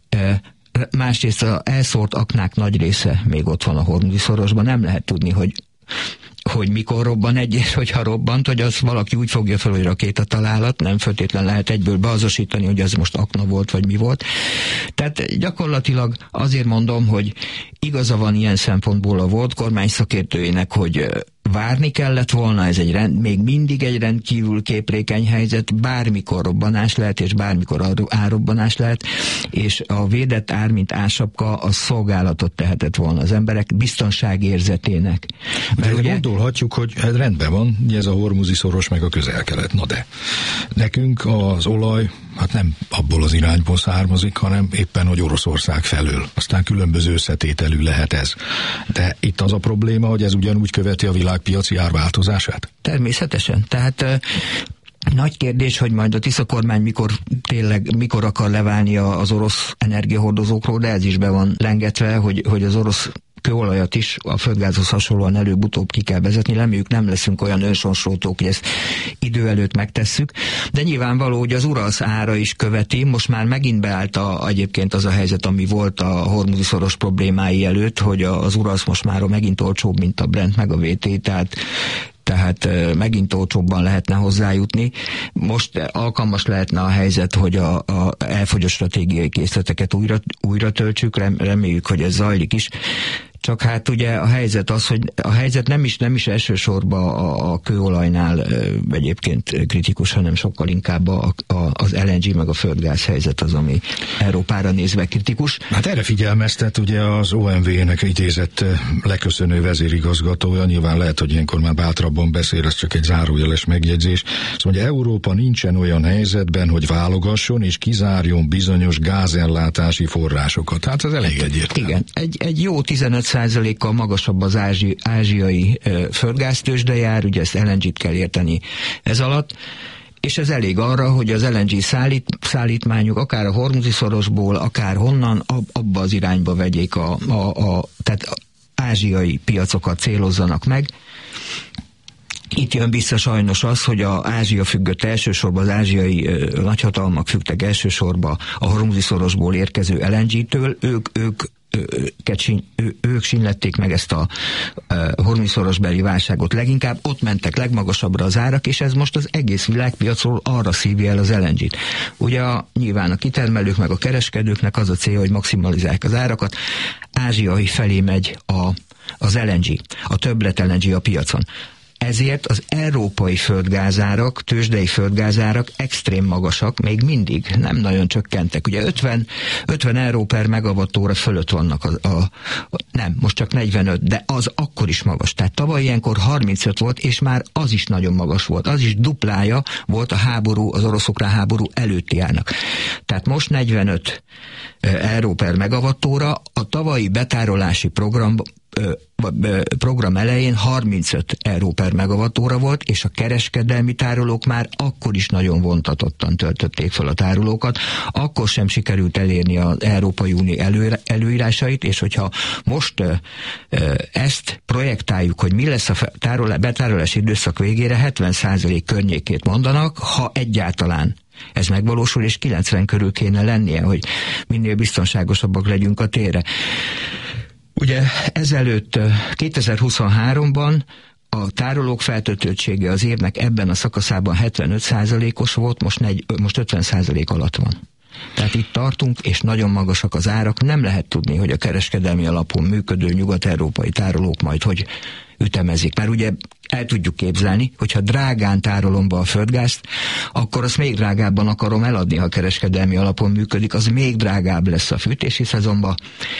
Másrészt az elszórt aknák nagy része még ott van a Hormuzi-szorosban, nem lehet tudni, hogy hogy mikor robban egy, és hogyha robbant, hogy az valaki úgy fogja fel, hogy rakétatalálat, nem feltétlen lehet egyből beazonosítani, hogy ez most akna volt, vagy mi volt. Tehát gyakorlatilag azért mondom, hogy igaza van ilyen szempontból a volt kormány szakértőjének, hogy várni kellett volna, ez egy rend, még mindig egy rendkívül képlékeny helyzet, bármikor robbanás lehet, és bármikor árrobbanás lehet, és a védett ár, mint ársapka, az szolgálatot tehetett volna az emberek biztonságérzetének. Mert ugye gondolhatjuk, hogy hát rendben van, ez a Hormuzi-szoros meg a Közel-Kelet, na de nekünk az olaj hát nem abból az irányból származik, hanem éppen, hogy Oroszország felől. Aztán különböző összetételű lehet ez. De itt az a probléma, hogy ez ugyanúgy követi a világpiaci árváltozását? Természetesen. Tehát uh, nagy kérdés, hogy majd a Tisza kormány mikor tényleg, mikor akar leválni az orosz energiahordozókról, de ez is be van lengetve, hogy, hogy az orosz kőolajat is a földgázhoz hasonlóan előbb-utóbb ki kell vezetni, reméljük nem leszünk olyan önsorsoltók, hogy ezt idő előtt megtesszük, de nyilvánvaló, hogy az Uralsz ára is követi, most már megint beállt a, egyébként az a helyzet, ami volt a Hormuzi-szoros problémái előtt, hogy az Uralsz most már megint olcsóbb, mint a Brent meg a vé té, tehát tehát megint olcsóbban lehetne hozzájutni. Most alkalmas lehetne a helyzet, hogy a, a elfogyott stratégiai készleteket újra, újra töltsük, reméljük, hogy ez zajlik is. Csak hát ugye a helyzet az, hogy a helyzet nem is, nem is elsősorban a, a kőolajnál ö, egyébként kritikus, hanem sokkal inkább a, a, az el en gé meg a földgáz helyzet az, ami Európára nézve kritikus. Hát erre figyelmeztet ugye az o em vé-nek idézett leköszönő vezérigazgatója, nyilván lehet, hogy ilyenkor már bátrabban beszél, ez csak egy zárójeles megjegyzés. Szóval mondja, Európa nincsen olyan helyzetben, hogy válogasson és kizárjon bizonyos gázellátási forrásokat. Hát ez elég egyértelmű. Igen, egy, egy jó tizenöt százalékkal magasabb az ázsi, ázsiai e, földgáztőzsde jár, ugye ezt el en gét kell érteni ez alatt, és ez elég arra, hogy az el en gé szállít, szállítmányok akár a Hormuzi szorosból, akár honnan, ab, abba az irányba vegyék a, a, a tehát a ázsiai piacokat célozzanak meg. Itt jön vissza sajnos az, hogy az Ázsia függött elsősorban, az ázsiai ö, nagyhatalmak függtek elsősorban a Hormuzi szorosból érkező el en gé-től, ők, ők ők sínlették meg ezt a hormuzi-szorosbeli válságot leginkább, ott mentek legmagasabbra az árak, és ez most az egész világpiacról arra szívja el az el en gét. Ugye a, nyilván a kitermelők meg a kereskedőknek az a cél, hogy maximalizálják az árakat, ázsiai felé megy a, az el en gé, a többlet el en gé a piacon. Ezért az európai földgázárak, tőzsdei földgázárak extrém magasak, még mindig nem nagyon csökkentek. Ugye ötven, ötven euró per megawattóra fölött vannak, a, a, a, nem, most csak negyvenöt, de az akkor is magas. Tehát tavaly ilyenkor harmincöt volt, és már az is nagyon magas volt. Az is duplája volt a háború, az orosz-ukrán háború előtti árnak. Tehát most negyvenöt euró per megawattóra, a tavalyi betárolási program program elején harmincöt euró per megawattóra volt, és a kereskedelmi tárolók már akkor is nagyon vontatottan töltötték fel a tárolókat, akkor sem sikerült elérni az Európai Unió elő, előírásait, és hogyha most ö, ö, ezt projektáljuk, hogy mi lesz a tárolá, betárolási időszak végére, hetven százalék környékét mondanak, ha egyáltalán ez megvalósul, és kilencven körül kéne lennie, hogy minél biztonságosabbak legyünk a térre. Ugye ezelőtt kétezer-huszonháromban a tárolók feltöltöttsége az évnek ebben a szakaszában hetvenöt százalékos volt, most, negy, most ötven százalék alatt van. Tehát itt tartunk, és nagyon magasak az árak. Nem lehet tudni, hogy a kereskedelmi alapon működő nyugat-európai tárolók majd hogy ütemezik. Mert ugye el tudjuk képzelni, hogyha drágán tárolom be a földgázt, akkor azt még drágábban akarom eladni, ha kereskedelmi alapon működik, az még drágább lesz a fűtési szezonban.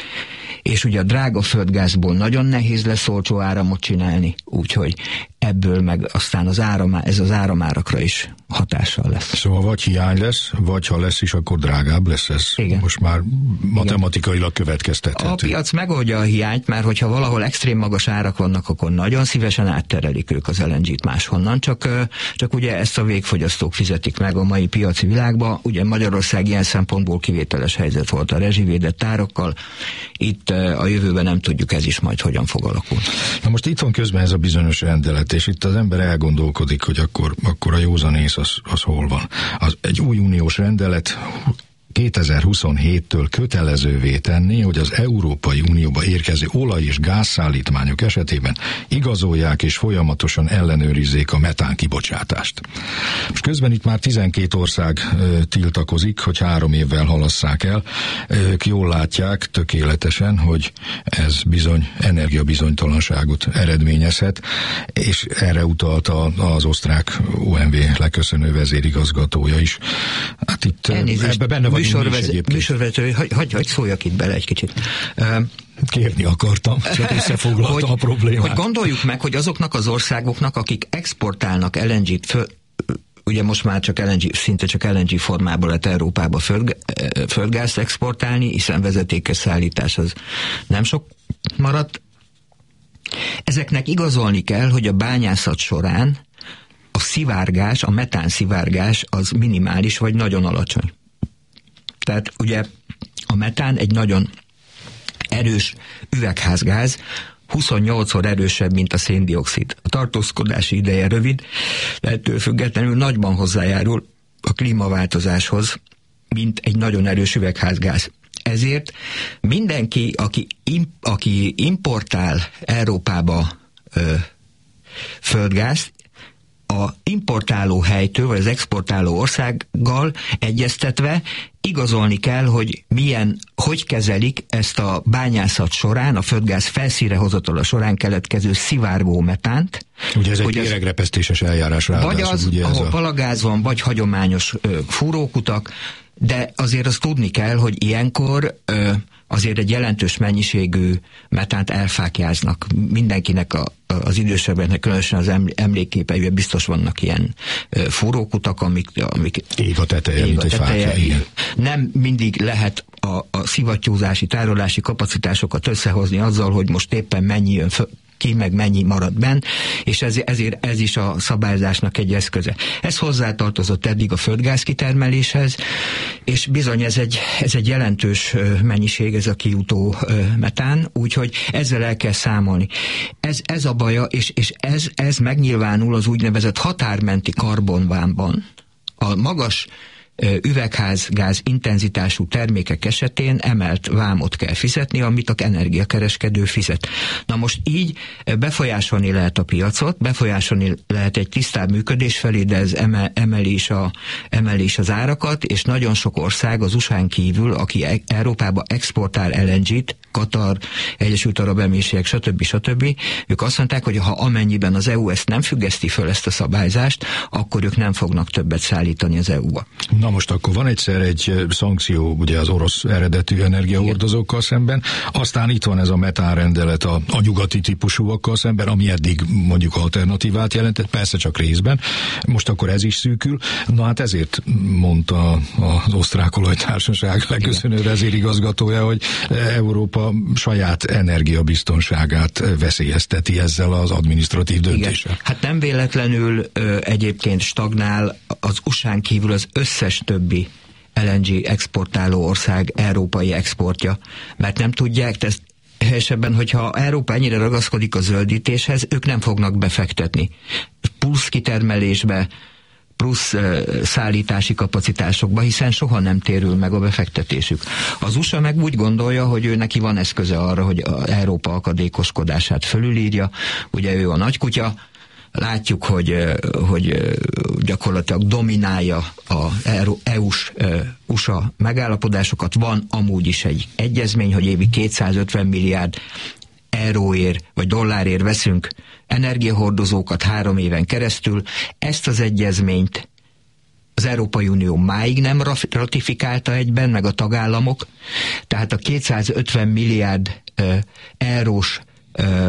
És ugye a drága földgázból nagyon nehéz lesz olcsó áramot csinálni, úgyhogy ebből meg aztán az áram, ez az áramárakra is hatással lesz. Szóval vagy hiány lesz, vagy ha lesz is, akkor drágább lesz ez. Igen. Most már matematikailag következtethető. A piac megoldja a hiányt, mert hogyha valahol extrém magas árak vannak, akkor nagyon szívesen átterelik ők az el en gét máshonnan, csak, csak ugye ezt a végfogyasztók fizetik meg a mai piaci világban. Ugye Magyarország ilyen szempontból kivételes helyzet volt a rezsivédett árakkal. Itt a jövőben nem tudjuk, ez is majd hogyan fog alakulni. Na most itt van közben ez a bizonyos rendelet, és itt az ember elgondolkodik, hogy akkor, akkor a józanész az, az hol van. Az, egy új uniós rendelet kétezer-huszonhéttől kötelezővé tenni, hogy az Európai Unióba érkező olaj- és gázszállítmányok esetében igazolják és folyamatosan ellenőrizzék a metán kibocsátást. Most közben itt már tizenkét ország ö, tiltakozik, hogy három évvel halasszák el. Ők jól látják tökéletesen, hogy ez bizony energiabizonytalanságot eredményezhet, és erre utalt a, az osztrák o em vé leköszönő vezérigazgatója is. Hát itt ebbe benne vagy műsorvezető, hogy hagy, hagy szóljak itt bele egy kicsit. Kérni akartam, csak összefoglaltam hogy, a problémát. Hogy gondoljuk meg, hogy azoknak az országoknak, akik exportálnak el en gét, föl, ugye most már csak el en gé, szinte csak el en gé formából lehet Európába föld, földgázt exportálni, hiszen vezetékes szállítás az nem sok maradt. Ezeknek igazolni kell, hogy a bányászat során a szivárgás, a metán szivárgás az minimális vagy nagyon alacsony. Tehát ugye a metán egy nagyon erős üvegházgáz, huszonnyolcszor erősebb, mint a széndioxid. A tartózkodási ideje rövid, de ettől függetlenül nagyban hozzájárul a klímaváltozáshoz, mint egy nagyon erős üvegházgáz. Ezért mindenki, aki, im, aki importál Európába ö, földgázt, a importáló helytől, vagy az exportáló országgal egyeztetve igazolni kell, hogy milyen, hogy kezelik ezt a bányászat során, a földgáz felszínre hozatala során keletkező szivárgó metánt. Ugye ez egy éregrepesztéses eljárás ráadásul. Vagy az, ugye ahol a... palagáz van, vagy hagyományos ö, fúrókutak, de azért azt tudni kell, hogy ilyenkor ö, azért egy jelentős mennyiségű metánt elfákjáznak. Mindenkinek a, az idősebbeknek, különösen az emlékképeiben biztos vannak ilyen ö, fúrókutak, amik, amik ég a teteje, mint egy fákja. Nem mindig lehet a, a szivattyúzási, tárolási kapacitásokat összehozni azzal, hogy most éppen mennyi jön föl, ki, meg mennyi marad benn, és ez, ezért ez is a szabályzásnak egy eszköze. Ez hozzátartozott eddig a földgáz kitermeléshez, és bizony ez egy, ez egy jelentős mennyiség, ez a kijutó metán, úgyhogy ezzel el kell számolni. Ez, ez a baja, és, és ez, ez megnyilvánul az úgynevezett határmenti karbonvámban. A magas üvegházgáz intenzitású termékek esetén emelt vámot kell fizetni, amit a energiakereskedő fizet. Na most így befolyásolni lehet a piacot, befolyásolni lehet egy tisztább működés felé, de ez emeli is, a, emeli is az árakat, és nagyon sok ország az u es á-n kívül, aki Európába exportál el en gét, Katar, Egyesült Arab Emírségek, stb. stb. Ők azt mondták, hogy ha amennyiben az é u ezt nem függeszti föl, ezt a szabályzást, akkor ők nem fognak többet szállítani az é u-ba. Na most akkor van egyszer egy szankció ugye az orosz eredetű energiahordozókkal szemben, aztán itt van ez a metánrendelet a, a nyugati típusúakkal szemben, ami eddig mondjuk alternatívát jelentett, persze csak részben, most akkor ez is szűkül. Na hát ezért mondta az Osztrák Olajtársaság leköszönő vezérigazgatója, hogy Európa saját energiabiztonságát veszélyezteti ezzel az adminisztratív döntéssel. Igen. Hát nem véletlenül ö, egyébként stagnál az u es á-n kívül az összes többi el en gé exportáló ország európai exportja, mert nem tudják, ezt helyesebben, hogyha Európa ennyire ragaszkodik a zöldítéshez, ők nem fognak befektetni. Plusz kitermelésbe, plusz uh, szállítási kapacitásokba, hiszen soha nem térül meg a befektetésük. Az u es á meg úgy gondolja, hogy ő neki van eszköze arra, hogy a Európa akadékoskodását fölülírja, ugye ő a nagykutya, látjuk, hogy, hogy gyakorlatilag dominálja az é u-s u es á megállapodásokat, van amúgy is egy egyezmény, hogy évi kétszázötven milliárd euróért vagy dollárért veszünk energiahordozókat három éven keresztül. Ezt az egyezményt az Európai Unió máig nem ratifikálta egyben, meg a tagállamok, tehát a kétszázötven milliárd uh, eurós uh,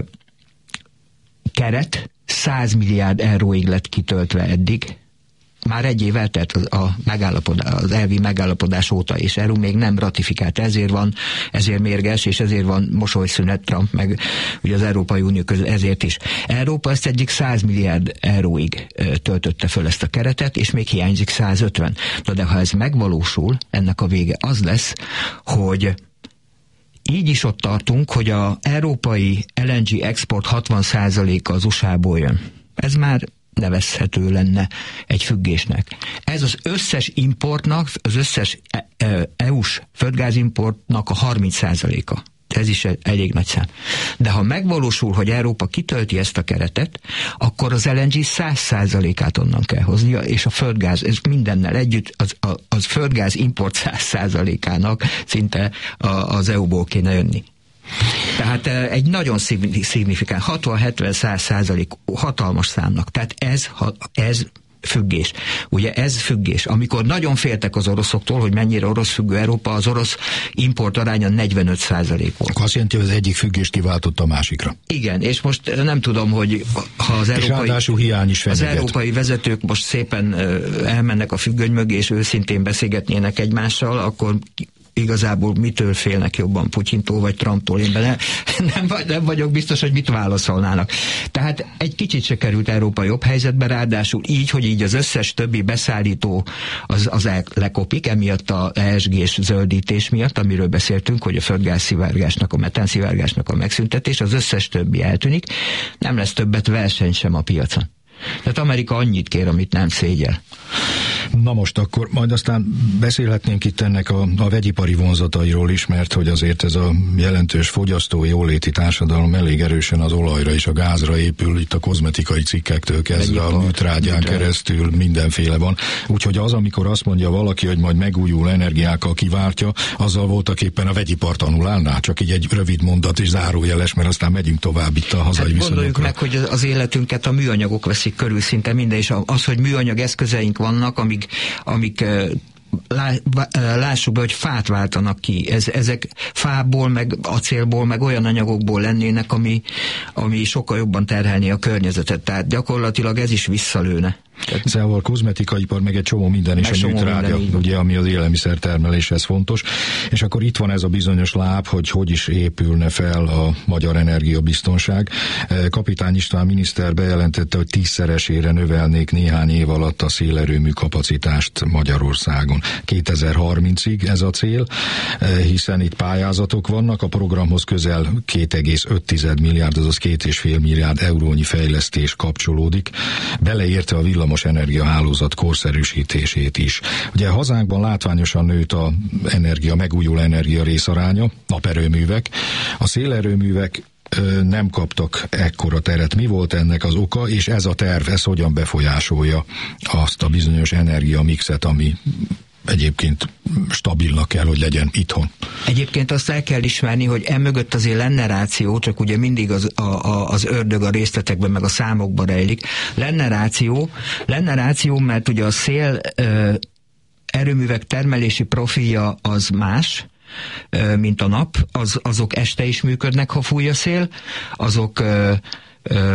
keret száz milliárd euróig lett kitöltve eddig. Már egy év eltelt a megállapodás, az elvi megállapodás óta, és é u még nem ratifikált, ezért van, ezért mérges, és ezért van mosolyszünet Trump, meg ugye az Európai Unió között ezért is. Európa ezt egyik száz milliárd euróig töltötte föl ezt a keretet, és még hiányzik százötven. Na de ha ez megvalósul, ennek a vége az lesz, hogy így is ott tartunk, hogy az európai el en gé export hatvan százaléka az u es á-ból jön. Ez már nevezhető lenne egy függésnek. Ez az összes importnak, az összes é u-s földgázimportnak a harminc százaléka. Ez is elég nagy szám. De ha megvalósul, hogy Európa kitölti ezt a keretet, akkor az el en gé száz százalékát onnan kell hoznia, és a földgáz, ez mindennel együtt, az, a, az földgáz import száz százalékának szinte a, az é u-ból kéne jönni. Tehát egy nagyon szignifikáns, hatvan-hetven száz százalék hatalmas számnak. Tehát ez, ez függés. Ugye ez függés. Amikor nagyon féltek az oroszoktól, hogy mennyire orosz függő Európa, az orosz import aránya negyvenöt százalék volt. Azt jelenti, hogy az egyik függést kiváltott a másikra. Igen, és most nem tudom, hogy ha az európai, hiány is az európai vezetők most szépen elmennek a függöny mögé, és őszintén beszélgetnének egymással, akkor igazából mitől félnek jobban, Putyintól vagy Trumptól? Én benne nem, nem vagyok biztos, hogy mit válaszolnának. Tehát egy kicsit se került Európa jobb helyzetbe, ráadásul így, hogy így az összes többi beszállító az, az lekopik, emiatt a é es gés zöldítés miatt, amiről beszéltünk, hogy a földgázszivárgásnak, a metánszivárgásnak a megszüntetés, az összes többi eltűnik, nem lesz többet verseny sem a piacon. Tehát Amerika annyit kér, amit nem szégyel. Na most akkor majd aztán beszélhetnénk itt ennek a, a vegyipari vonzatairól is, mert hogy azért ez a jelentős fogyasztói jóléti társadalom elég erősen az olajra és a gázra épül, itt a kozmetikai cikkektől kezdve a műtrágyán keresztül mindenféle van. Úgyhogy az, amikor azt mondja valaki, hogy majd megújuló energiákkal kiváltja, azzal voltak éppen a vegyipart annulálná, csak így egy rövid mondat és zárójeles, mert aztán megyünk tovább itt a hazai hát viszonyokra. Gondoljuk meg, hogy az életünket a műanyagok veszik körül szinte minden, és az, hogy műanyag eszközeink vannak, amik, amik lá, lássuk be, hogy fát váltanak ki. Ez, ezek fából, meg acélból, meg olyan anyagokból lennének, ami, ami sokkal jobban terhelné a környezetet. Tehát gyakorlatilag ez is visszalőne. Szóval a kozmetikaipar, meg egy csomó minden is, a műtrágya, ugye, ami az élelmiszertermeléshez fontos. És akkor itt van ez a bizonyos láb, hogy hogy is épülne fel a magyar energiabiztonság. Kapitány István miniszter bejelentette, hogy tízszeresére növelnék néhány év alatt a szélerőmű kapacitást Magyarországon. kétezer-harmincig ez a cél, hiszen itt pályázatok vannak, a programhoz közel két egész öt milliárd, azaz két és fél milliárd eurónyi fejlesztés kapcsolódik, beleérte a villamos energiahálózat korszerűsítését is. Ugye hazánkban látványosan nőtt a energia, megújuló energia részaránya, naperőművek. A szélerőművek ö, nem kaptak ekkora teret. Mi volt ennek az oka, és ez a terv, ez hogyan befolyásolja azt a bizonyos energiamixet, ami egyébként stabilnak kell, hogy legyen itthon. Egyébként azt el kell ismerni, hogy emögött azért lenne ráció, csak ugye mindig az, a, a, az ördög a részletekben, meg a számokban rejlik. Lenne ráció, lenne ráció, mert ugye a szél ö, erőművek termelési profilja az más, ö, mint a nap. Az, azok este is működnek, ha fúj a szél. Azok ö, ö,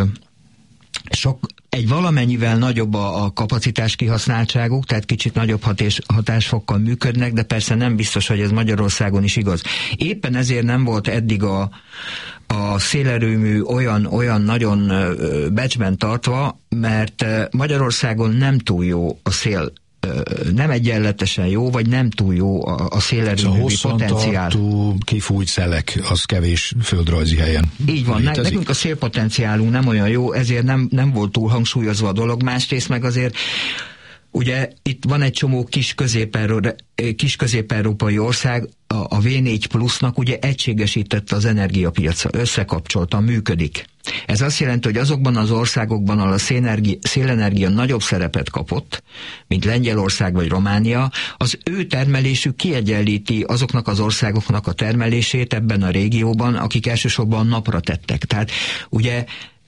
sok egy valamennyivel nagyobb a, a kapacitás kihasználtságuk, tehát kicsit nagyobb hatás, hatásfokkal működnek, de persze nem biztos, hogy ez Magyarországon is igaz. Éppen ezért nem volt eddig a, a szélerőmű olyan, olyan nagyon becsben tartva, mert Magyarországon nem túl jó a szél, nem egyenletesen jó, vagy nem túl jó a, a szélerőművi potenciál. Hosszantartó kifújt szelek, az kevés földrajzi helyen. Így van, létezik. Nekünk a szélpotenciálunk nem olyan jó, ezért nem, nem volt túl hangsúlyozva a dolog, másrészt meg azért ugye itt van egy csomó kis, kis közép-európai ország, a, a vé négy plusznak ugye egységesítette az energiapiaca, összekapcsolta, működik. Ez azt jelenti, hogy azokban az országokban, ahol a szélenergia, szélenergia nagyobb szerepet kapott, mint Lengyelország vagy Románia, az ő termelésük kiegyenlíti azoknak az országoknak a termelését ebben a régióban, akik elsősorban napra tettek. Tehát ugye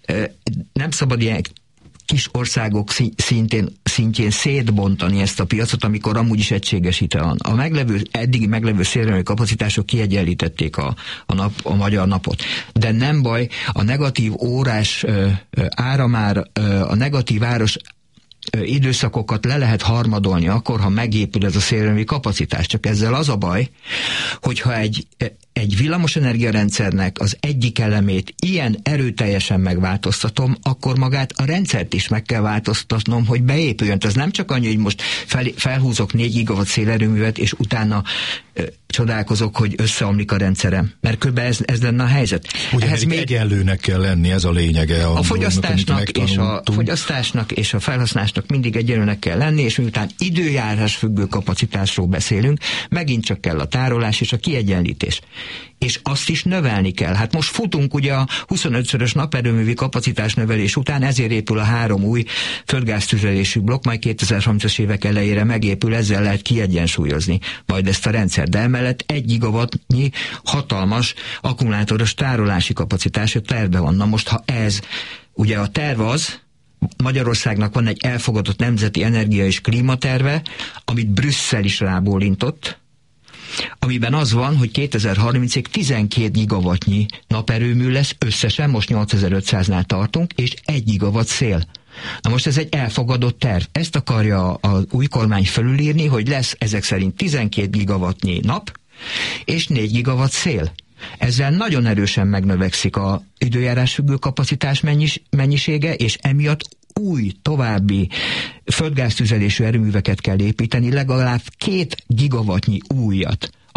nem szabad ilyen kis országok szintén, szintjén szétbontani ezt a piacot, amikor amúgy is egységesítve van. A meglevő, eddigi meglevő szélerőmű kapacitások kiegyenlítették a, a, nap, a magyar napot. De nem baj, a negatív órás ö, ö, áramár, ö, a negatív áros ö, időszakokat le lehet harmadolni akkor, ha megépül ez a szélerőmű kapacitás. Csak ezzel az a baj, hogyha egy egy villamosenergia rendszernek az egyik elemét ilyen erőteljesen megváltoztatom, akkor magát a rendszert is meg kell változtatnom, hogy beépüljön. Ez nem csak annyi, hogy most fel, felhúzok négy gigawatt szélerőművet, és utána ö, csodálkozok, hogy összeomlik a rendszerem. Mert kb. ez, ez lenne a helyzet. Ugye ehhez még egyenlőnek kell lenni, ez a lényege. A, a fogyasztásnak, és a fogyasztásnak és a felhasználásnak mindig egyenlőnek kell lenni, és miután időjárás függő kapacitásról beszélünk, megint csak kell a tárolás és a kiegyenlítés. És azt is növelni kell. Hát most futunk ugye a huszonötszörös naperőművi kapacitás növelés után, ezért épül a három új földgáztüzelésű blokk, majd kétezer-harmincas évek elejére megépül, ezzel lehet kiegyensúlyozni majd ezt a rendszer. De emellett egy gigawattnyi hatalmas akkumulátoros tárolási kapacitása terve van. Na most, ha ez, ugye a terv az, Magyarországnak van egy elfogadott nemzeti energia és klímaterve, amit Brüsszel is rábólintott, amiben az van, hogy kétezer-harmincig tizenkét gigawattnyi naperőmű lesz, összesen most nyolcezer-ötszáznál tartunk, és egy gigawatt szél. Na most ez egy elfogadott terv. Ezt akarja az új kormány felülírni, hogy lesz ezek szerint tizenkét gigawattnyi nap, és négy gigawatt szél. Ezzel nagyon erősen megnövekszik az időjárás függő kapacitás mennyis, mennyisége, és emiatt új, további földgáztüzelésű erőműveket kell építeni, legalább két gigawattnyi újat,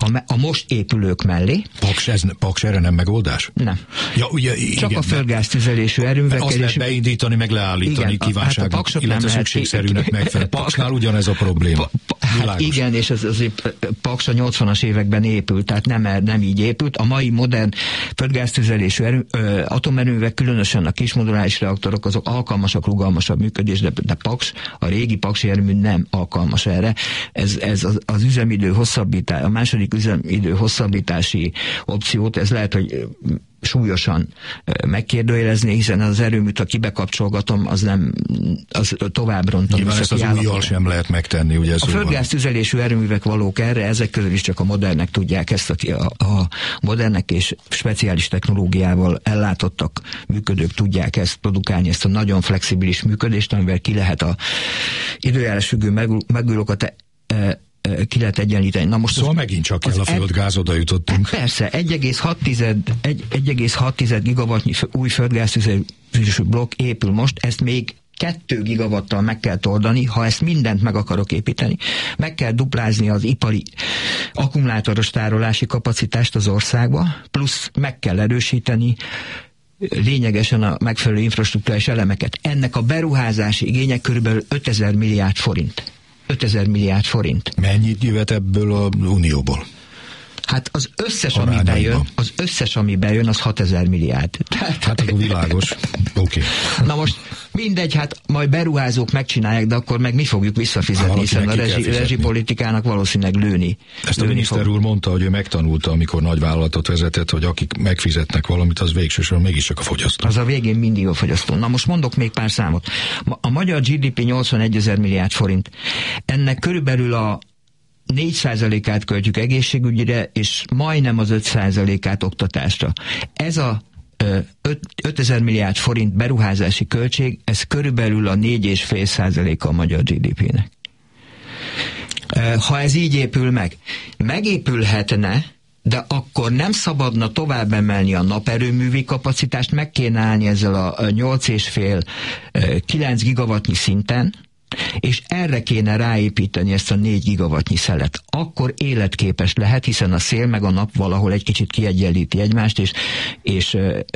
a, a most épülők mellé. Paks, ez, Paks erre nem megoldás? Nem. Ja, ugye, Csak igen, a földgáztüzelésű erőművekkel. Azt lehet beindítani, meg leállítani kívánságnak, hát illetve szükségszerűnek megfelel. Paksnál ugyanez a probléma. Pa, pa, hát igen, és az, azért Paks a nyolcvanas években épült, tehát nem, nem így épült. A mai modern földgáztüzelésű erő, ö, atomerőművek, különösen a kismoduláris reaktorok, azok alkalmasak, rugalmasabb működés, de, de Paks, a régi paksi erőmű nem alkalmas erre. Ez, ez az, az üzemidő hosszabbítás, a második üzemidő hosszabbítási opciót, ez lehet, hogy súlyosan megkérdőjelezni, hiszen az erőműt, ha kibekapcsolgatom, az nem, az tovább rontom. Nyilván ezt az újjal sem lehet megtenni, ugye? A földgáztüzelésű erőművek valók erre, ezek közül is csak a modernek tudják ezt, a, a modernek és speciális technológiával ellátottak működők tudják ezt produkálni, ezt a nagyon flexibilis működést, amivel ki lehet a időjárásfüggő megújulókat e, ki lehet egyenlíteni. Na most szóval az, megint csak kell a földgáz, oda jutottunk. Persze, egy egész hat gigawattnyi új földgáztüzelésű blokk épül most, ezt még kettő gigawattal meg kell oldani, ha ezt mindent meg akarok építeni. Meg kell duplázni az ipari akkumulátoros tárolási kapacitást az országba, plusz meg kell erősíteni lényegesen a megfelelő infrastruktúrális elemeket. Ennek a beruházási igénye körülbelül ötezer milliárd forint. ötezer milliárd forint. Mennyit jövet ebből a Unióból? Hát az összes, ami bejön, az összes, ami bejön, az hatezer milliárd. Tehát, hát akkor világos. Oké. Okay. Na most mindegy, hát majd beruházók megcsinálják, de akkor meg mi fogjuk visszafizetni, hiszen a rezsi, rezsipolitikának valószínűleg lőni. Ezt lőni a miniszter fog. úr mondta, hogy ő megtanulta, amikor nagy vállalatot vezetett, hogy akik megfizetnek valamit, az végsősorban mégiscsak a fogyasztó. Az a végén mindig a fogyasztó. Na most mondok még pár számot. A magyar gé dé pé nyolcvanegy ezer milliárd forint. Ennek körülbelül a négy százalékát költjük egészségügyre, és majdnem az öt százalékát oktatásra. Ez a ötezer milliárd forint beruházási költség, ez körülbelül a négy egész öt százaléka a magyar gé dé pének. Ha ez így épül meg, megépülhetne, de akkor nem szabadna tovább emelni a naperőművi kapacitást, meg kéne állni ezzel a nyolc egész öt kilenc gigawattnyi szinten, és erre kéne ráépíteni ezt a négy gigawattnyi szelet. Akkor életképes lehet, hiszen a szél meg a nap valahol egy kicsit kiegyenlíti egymást, és, és